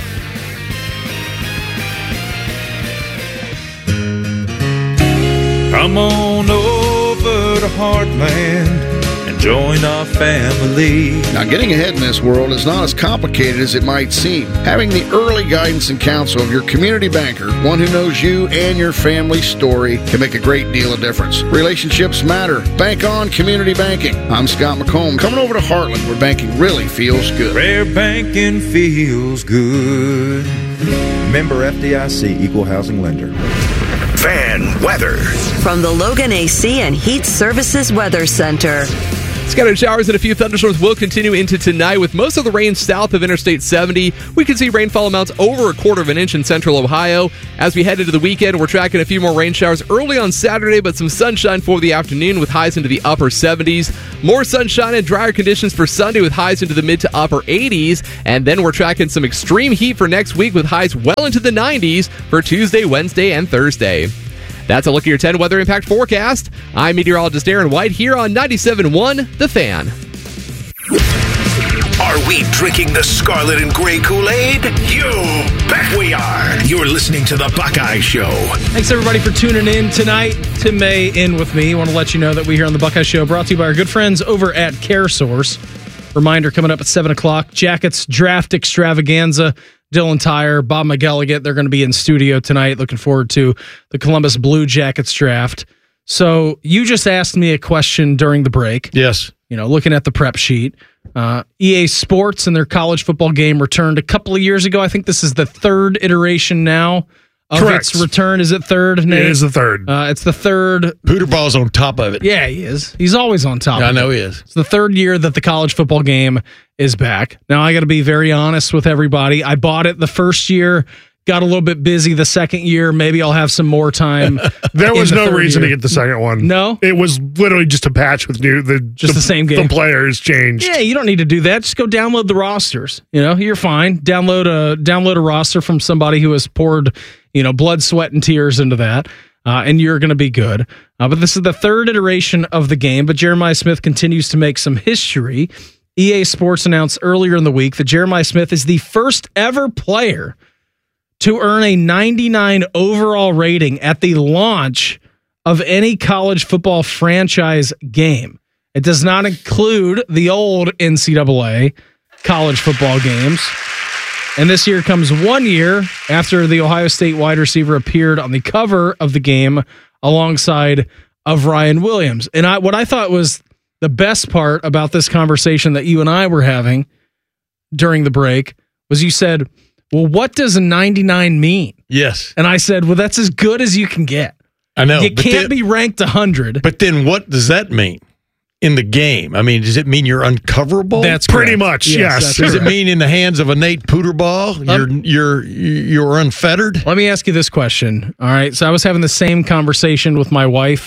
Come on over to Heartland and join our family. Now, getting ahead in this world is not as complicated as it might seem. Having the early guidance and counsel of your community banker, one who knows you and your family's story, can make a great deal of difference. Relationships matter. Bank on community banking. I'm Scott McComb, coming over to Heartland, where banking really feels good. Where banking feels good. Member F D I C, Equal Housing Lender. Fan weather. From the Logan A C and Heat Services Weather Center. Scattered showers and a few thunderstorms will continue into tonight with most of the rain south of Interstate seventy. We can see rainfall amounts over a quarter of an inch in central Ohio. As we head into the weekend, we're tracking a few more rain showers early on Saturday, but some sunshine for the afternoon with highs into the upper seventies. More sunshine and drier conditions for Sunday with highs into the mid to upper eighties. And then we're tracking some extreme heat for next week with highs well into the nineties for Tuesday, Wednesday, and Thursday. That's a look at your ten weather impact forecast. I'm meteorologist Aaron White here on ninety-seven point one The Fan. Are we drinking the scarlet and gray Kool-Aid? You bet we are. You're listening to The Buckeye Show. Thanks, everybody, for tuning in tonight. Tim May in with me. I want to let you know that we here on The Buckeye Show brought to you by our good friends over at CareSource. Reminder coming up at seven o'clock. Jackets Draft Extravaganza. Dylan Tyre, Bob McElligott, they're going to be in studio tonight. Looking forward to the Columbus Blue Jackets draft. So you just asked me a question during the break. Yes. You know, looking at the prep sheet. Uh, E A Sports and their college football game returned a couple of years ago. I think this is the third iteration now of Correct. its return. Is it third, Nate? It is the third. Uh, it's the third. Pooterball's on top of it. Yeah, he is. He's always on top I of it. know he is. It's the third year that the college football game is back. Now, I got to be very honest with everybody. I bought it the first year, got a little bit busy the second year. Maybe I'll have some more time. There was the no third reason year. to get the second one. No? It was literally just a patch with new, the, Just the same game. The players changed. Yeah, you don't need to do that. Just go download the rosters. You know, you're fine. Download a download a roster from somebody who has poured, you know, blood, sweat, and tears into that. Uh, and you're going to be good. Uh, but this is the third iteration of the game. But Jeremiah Smith continues to make some history. E A Sports announced earlier in the week that Jeremiah Smith is the first ever player to earn a ninety-nine overall rating at the launch of any college football franchise game. It does not include the old N C double A college football games. And this year comes one year after the Ohio State wide receiver appeared on the cover of the game alongside of Ryan Williams. And I, what I thought was the best part about this conversation that you and I were having during the break was you said, well, what does a ninety-nine mean? Yes. And I said, well, that's as good as you can get. I know. You but can't then- be ranked one hundred. But then what does that mean in the game? I mean, does it mean you're uncoverable? That's Pretty correct. much, Yes, yes. that's Does correct. it mean in the hands of a Nate Pooterball, you're you're you're unfettered? Let me ask you this question. All right. So I was having the same conversation with my wife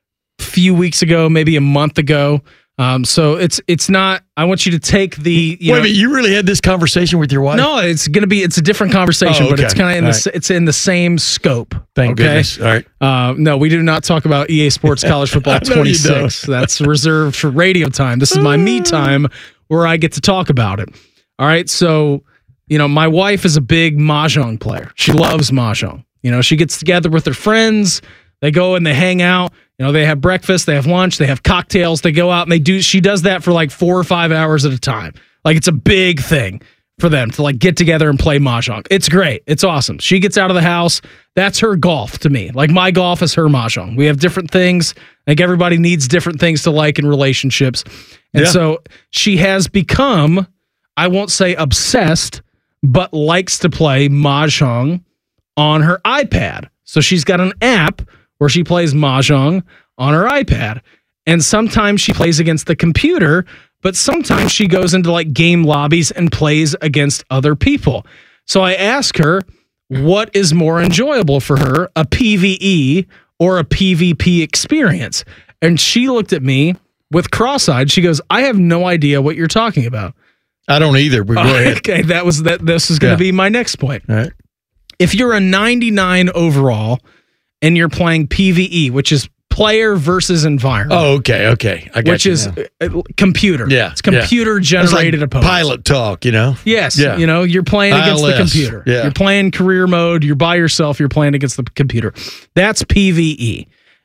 a few weeks ago, maybe a month ago. Um, so it's it's not. I want you to take the. You Wait know, a minute, you really had this conversation with your wife? No, it's gonna be. It's a different conversation, Oh, but okay. it's kind of in All the. right. s It's in the same scope. Thank okay? goodness. All right. Uh, no, we do not talk about E A Sports College Football I know you twenty-six. That's reserved for radio time. This is my me time where I get to talk about it. All right. So, you know, my wife is a big mahjong player. She loves mahjong. You know, she gets together with her friends. They go and they hang out. You know, they have breakfast, they have lunch, they have cocktails. They go out and they do. She does that for like four or five hours at a time. Like it's a big thing for them to like get together and play mahjong. It's great. It's awesome. She gets out of the house. That's her golf to me. Like my golf is her mahjong. We have different things. Like everybody needs different things to like in relationships. And Yeah. so she has become, I won't say obsessed, but likes to play mahjong on her iPad. So she's got an app where she plays mahjong on her iPad. And sometimes she plays against the computer, but sometimes she goes into like game lobbies and plays against other people. So I asked her, what is more enjoyable for her, a PvE or a PvP experience? And she looked at me with cross-eyed. She goes, I have no idea what you're talking about. I don't either, but go ahead. Okay, that was that. This is going to Yeah. be my next point. All right. If you're a ninety-nine overall and you're playing PvE, which is player versus environment. Oh, okay, okay. I got which you is now. uh, computer. Yeah, It's computer yeah. generated It's like opponents. pilot talk, you know? Yes. Yeah. You know, you're playing against I L S, the computer. yeah. You're playing career mode. You're by yourself. You're playing against the computer. That's PvE.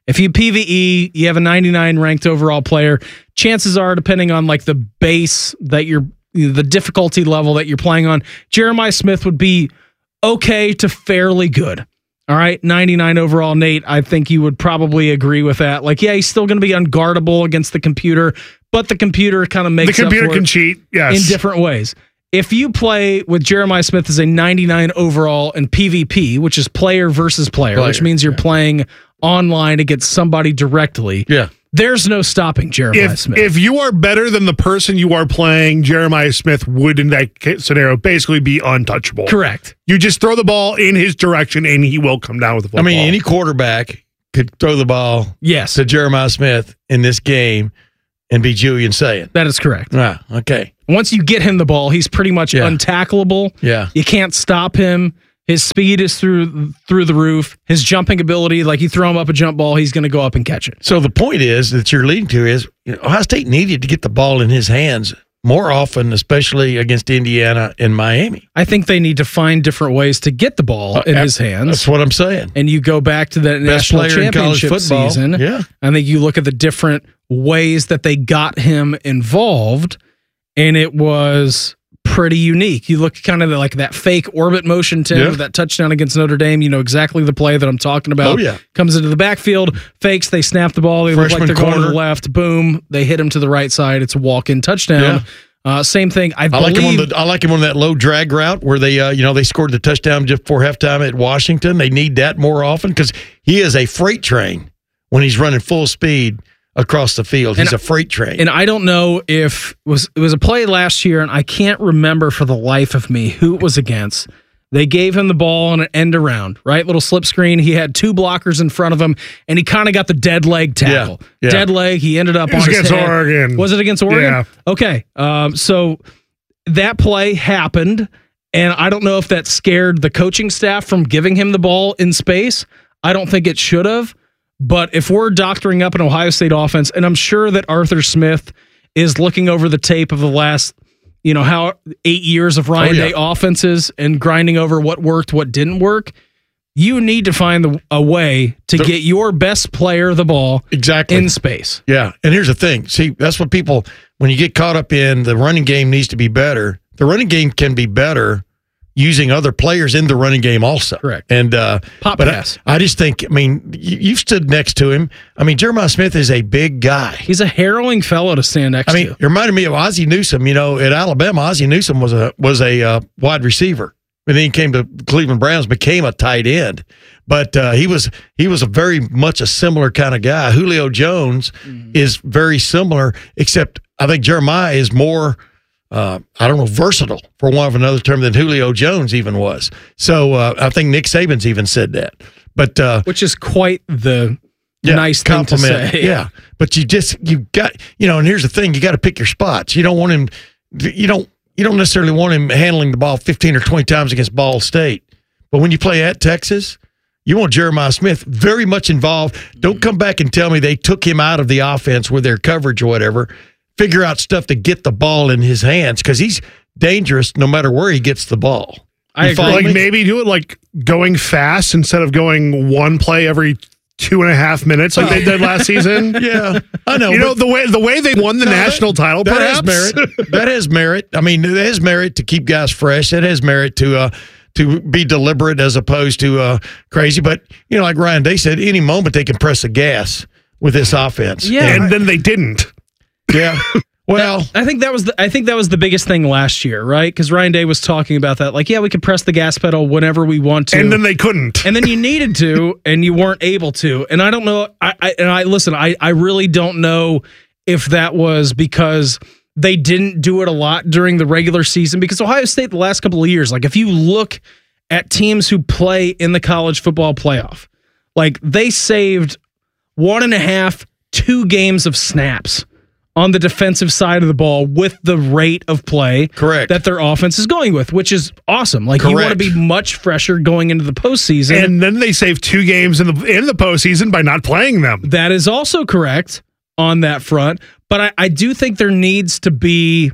If you P V E, you have a ninety-nine ranked overall player, chances are, depending on like the base that you're, the difficulty level that you're playing on, Jeremiah Smith would be okay to fairly good. All right, ninety-nine overall, Nate. I think you would probably agree with that. Like, yeah, he's still going to be unguardable against the computer, but the computer kind of makes the computer up for can it cheat, yes, in different ways. If you play with Jeremiah Smith as a ninety-nine overall in P V P, which is player versus player, player which means you're yeah. playing online against somebody directly. Yeah. There's no stopping Jeremiah if, Smith. If you are better than the person you are playing, Jeremiah Smith would, in that scenario, basically be untouchable. Correct. You just throw the ball in his direction, and he will come down with the football. I mean, any quarterback could throw the ball yes. to Jeremiah Smith in this game and be Julian Sayin. That is correct. Ah, okay. Once you get him the ball, he's pretty much yeah. untackleable. Yeah. You can't stop him. His speed is through through the roof. His jumping ability, like you throw him up a jump ball, he's going to go up and catch it. So the point is that you're leading to is you know, Ohio State needed to get the ball in his hands more often, especially against Indiana and Miami. I think they need to find different ways to get the ball uh, in his hands. That's what I'm saying. And you go back to that Best national championship season. Yeah. I think you look at the different ways that they got him involved, and it was pretty unique. You look kind of like that fake orbit motion, Tim, yeah. with that touchdown against Notre Dame. You know exactly the play that I'm talking about. Oh, yeah. Comes into the backfield, fakes, they snap the ball. They Freshman look like they're corner. going to the left. Boom. They hit him to the right side. It's a walk-in touchdown. Yeah. Uh, same thing. I, I believe, like him on the. I like him on that low drag route where they, uh, you know, they scored the touchdown just before halftime at Washington. They need that more often because he is a freight train when he's running full speed across the field. He's and, a freight train. And I don't know if it was it was a play last year, and I can't remember for the life of me who it was against. They gave him the ball on an end around, right? Little slip screen. He had two blockers in front of him, and he kind of got the dead leg tackle. Yeah, yeah. Dead leg. He ended up it on was his against head. Oregon. Was it against Oregon? Yeah. Okay. Um, so that play happened, and I don't know if that scared the coaching staff from giving him the ball in space. I don't think it should have. But if we're doctoring up an Ohio State offense, and I'm sure that Arthur Smith is looking over the tape of the last, you know, how eight years of Ryan oh, yeah. Day offenses and grinding over what worked, what didn't work, you need to find the, a way to the, get your best player the ball exactly in space. Yeah, and here's the thing. See, that's what people, when you get caught up in the running game needs to be better, the running game can be better using other players in the running game also. Correct. And uh, Pop but pass. I, I just think, I mean, you, you've stood next to him. I mean, Jeremiah Smith is a big guy. He's a harrowing fellow to stand next I mean, to. It reminded me of Ozzie Newsome. You know, at Alabama, Ozzie Newsome was a was a uh, wide receiver. And then he came to Cleveland Browns, became a tight end. But uh, he was he was a very much a similar kind of guy. Julio Jones mm-hmm. is very similar, except I think Jeremiah is more – Uh, I don't know, versatile, for one of another term, than Julio Jones even was. So uh, I think Nick Saban's even said that. But uh, which is quite the yeah, nice thing to say. Yeah, but you just you got you know, and here's the thing: you got to pick your spots. You don't want him. You don't. You don't necessarily want him handling the ball fifteen or twenty times against Ball State. But when you play at Texas, you want Jeremiah Smith very much involved. Don't come back and tell me they took him out of the offense with their coverage or whatever. Figure out stuff to get the ball in his hands because he's dangerous no matter where he gets the ball. I agree. Like me? Maybe do it like going fast instead of going one play every two and a half minutes like oh. they did last season. Yeah, I know. You know the way the way they won the no, national that, title. That perhaps has merit. That has merit. I mean, it has merit to keep guys fresh. It has merit to uh, to be deliberate as opposed to uh, crazy. But you know, like Ryan Day said, any moment they can press the gas with this offense. Yeah, and, and then they didn't. Yeah. Well, I think that was the I think that was the biggest thing last year, right? Because Ryan Day was talking about that. Like, yeah, we could press the gas pedal whenever we want to, and then they couldn't, and then you needed to, and you weren't able to. And I don't know. I, I and I listen. I I really don't know if that was because they didn't do it a lot during the regular season. Because Ohio State the last couple of years, like if you look at teams who play in the college football playoff, like they saved one and a half, two games of snaps on the defensive side of the ball with the rate of play Correct. that their offense is going with, which is awesome. Like Correct. You want to be much fresher going into the postseason. And then they save two games in the in the postseason by not playing them. That is also correct on that front. But I, I do think there needs to be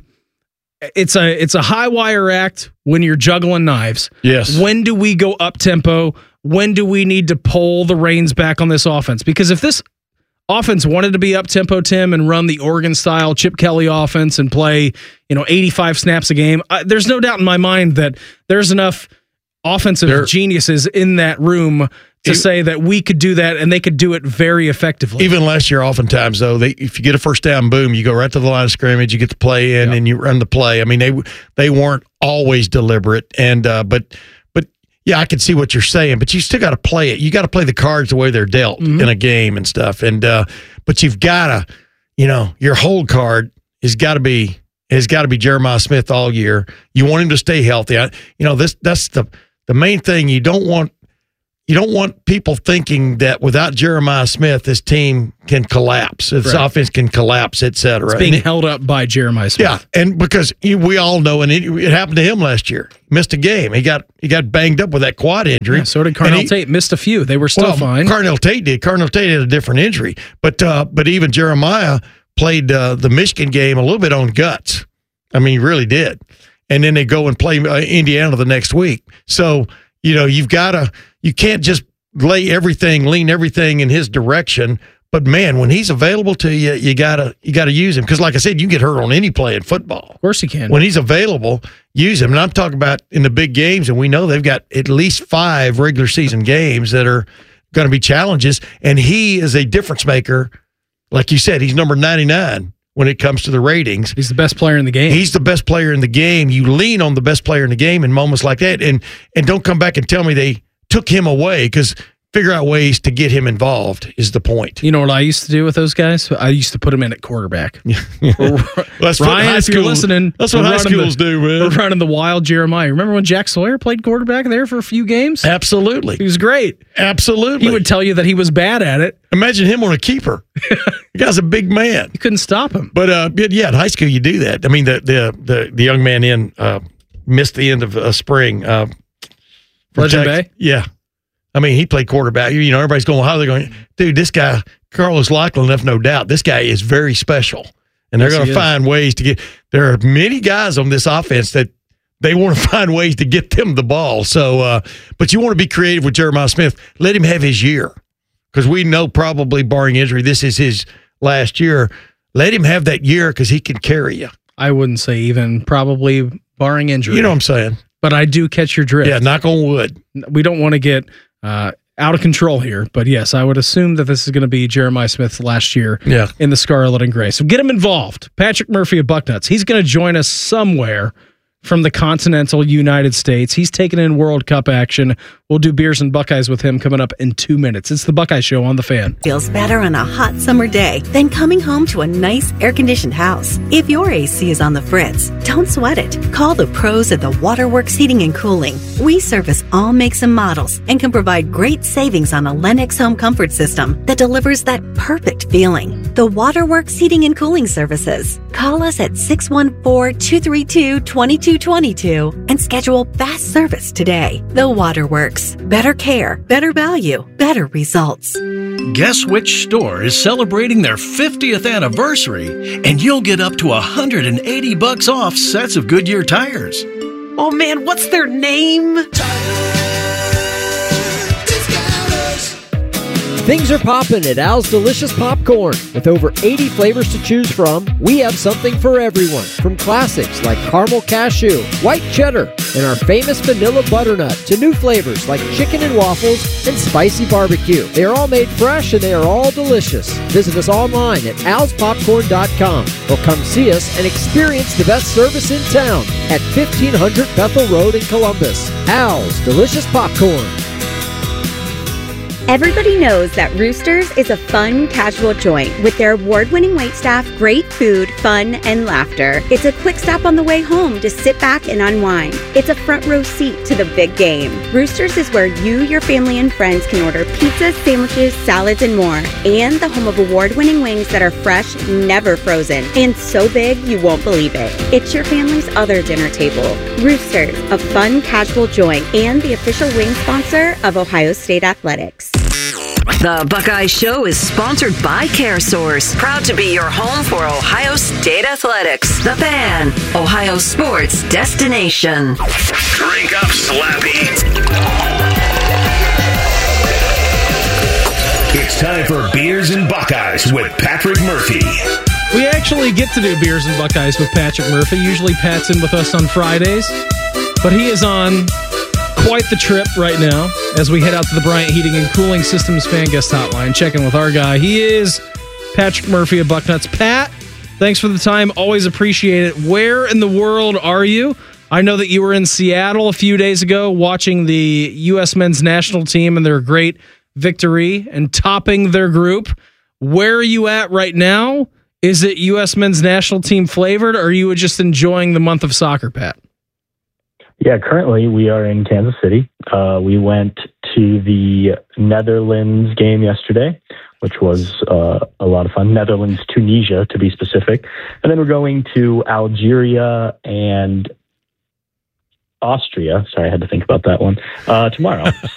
it's a it's a high wire act when you're juggling knives. Yes. When do we go up tempo? when do we need to pull the reins back on this offense? Because if this offense wanted to be up-tempo, Tim, and run the Oregon-style Chip Kelly offense and play, you know, eighty-five snaps a game, I, there's no doubt in my mind that there's enough offensive there, geniuses in that room to it, say that we could do that, and they could do it very effectively. Even last year, oftentimes, though, they, if you get a first down, boom, you go right to the line of scrimmage, you get the play in, yep. and you run the play. I mean, they they weren't always deliberate, and uh, but but yeah, I can see what you're saying, but you still got to play it. You got to play the cards the way they're dealt mm-hmm. in a game and stuff. And uh, but you've got to, you know, your hold card has got to be has got to be Jeremiah Smith all year. You want him to stay healthy. I, you know, this that's the the main thing. You don't want. You don't want people thinking that without Jeremiah Smith, this team can collapse, this right. offense can collapse, et cetera. It's being it, held up by Jeremiah Smith. Yeah, and because you, we all know, and it, it happened to him last year. Missed a game. He got he got banged up with that quad injury. Yeah, so did Carnell Tate. Missed a few. They were still well, fine. Carnell Tate did. Carnell Tate had a different injury. But uh, but even Jeremiah played uh, the Michigan game a little bit on guts. I mean, he really did. And then they go and play uh, Indiana the next week. So, you know, you've got to – you can't just lay everything, lean everything in his direction. But, man, when he's available to you, you got to you gotta use him. Because, like I said, you can get hurt on any play in football. Of course you can. When he's available, use him. And I'm talking about in the big games, and we know they've got at least five regular season games that are going to be challenges. And he is a difference maker. Like you said, he's number ninety-nine when it comes to the ratings. He's the best player in the game. He's the best player in the game. You lean on the best player in the game in moments like that. And and don't come back and tell me they took him away, because figure out ways to get him involved is the point. You know what I used to do with those guys? I used to put them in at quarterback. well, that's Ryan, high if school, you're listening, that's what high schools the, do, man. We're running the wild Jeremiah. Remember when Jack Sawyer played quarterback there for a few games? Absolutely. He was great. Absolutely. He would tell you that he was bad at it. Imagine him on a keeper. The guy's a big man. You couldn't stop him. But uh, yeah, in high school you do that. I mean, the the the, the young man in uh, missed the end of uh, spring. Uh, Legend Bay? Yeah. I mean, he played quarterback. You know, everybody's going, how are they going? Dude, this guy, Carlos Lockland, enough, no doubt. This guy is very special. And they're yes, going to find ways to get – there are many guys on this offense that they want to find ways to get them the ball. So, uh, but you want to be creative with Jeremiah Smith. Let him have his year, because we know probably, barring injury, this is his last year. Let him have that year, because he can carry you. I wouldn't say even probably barring injury. You know what I'm saying? But I do catch your drift. Yeah, knock on wood. We don't want to get – Uh, out of control here, but yes, I would assume that this is going to be Jeremiah Smith's last year yeah. in the Scarlet and Gray. So get him involved. Patrick Murphy of Bucknuts. He's going to join us somewhere from the continental United States. He's taking in World Cup action. We'll do Beers and Buckeyes with him coming up in two minutes. It's the Buckeye Show on The Fan. Feels better on a hot summer day than coming home to a nice air-conditioned house. If your A C is on the fritz, don't sweat it. Call the pros at the Waterworks Heating and Cooling. We service all makes and models and can provide great savings on a Lennox home comfort system that delivers that perfect feeling. The Waterworks Heating and Cooling Services. Call us at six one four, two three two, two two two two and schedule fast service today. The Waterworks. Better care, better value, better results. Guess which store is celebrating their fiftieth anniversary, and you'll get up to one hundred eighty bucks off sets of Goodyear tires. Oh man, what's their name? Things are popping at Al's Delicious Popcorn. With over eighty flavors to choose from, we have something for everyone. From classics like caramel cashew, white cheddar, and our famous vanilla butternut, to new flavors like chicken and waffles and spicy barbecue. They are all made fresh and they are all delicious. Visit us online at als popcorn dot com or come see us and experience the best service in town at fifteen hundred Bethel Road in Columbus. Al's Delicious Popcorn. Everybody knows that Roosters is a fun, casual joint with their award-winning waitstaff, great food, fun, and laughter. It's a quick stop on the way home to sit back and unwind. It's a front row seat to the big game. Roosters is where you, your family, and friends can order pizzas, sandwiches, salads, and more. And the home of award-winning wings that are fresh, never frozen, and so big you won't believe it. It's your family's other dinner table. Roosters, a fun, casual joint, and the official wing sponsor of Ohio State Athletics. The Buckeye Show is sponsored by CareSource, proud to be your home for Ohio State Athletics. The Fan, Ohio sports destination. Drink up, Slappy. time for Beers and Buckeyes with Patrick Murphy. We actually get to do Beers and Buckeyes with Patrick Murphy. Usually Pat's in with us on Fridays, but he is on quite the trip right now as we head out to the Bryant Heating and Cooling Systems fan guest hotline, checking with our guy. He is Patrick Murphy of Bucknuts. Pat, thanks for the time. Always appreciate it. Where in the world are you? I know that you were in Seattle a few days ago watching the U S men's national team and their great victory and topping their group. Where are you at right now? Is it U S men's national team flavored, or are you just enjoying the month of soccer, Pat? Yeah, currently we are in Kansas City. Uh, we went to the Netherlands game yesterday, which was uh, a lot of fun. Netherlands, Tunisia, to be specific. And then we're going to Algeria and Austria. Sorry, I had to think about that one. Uh, tomorrow.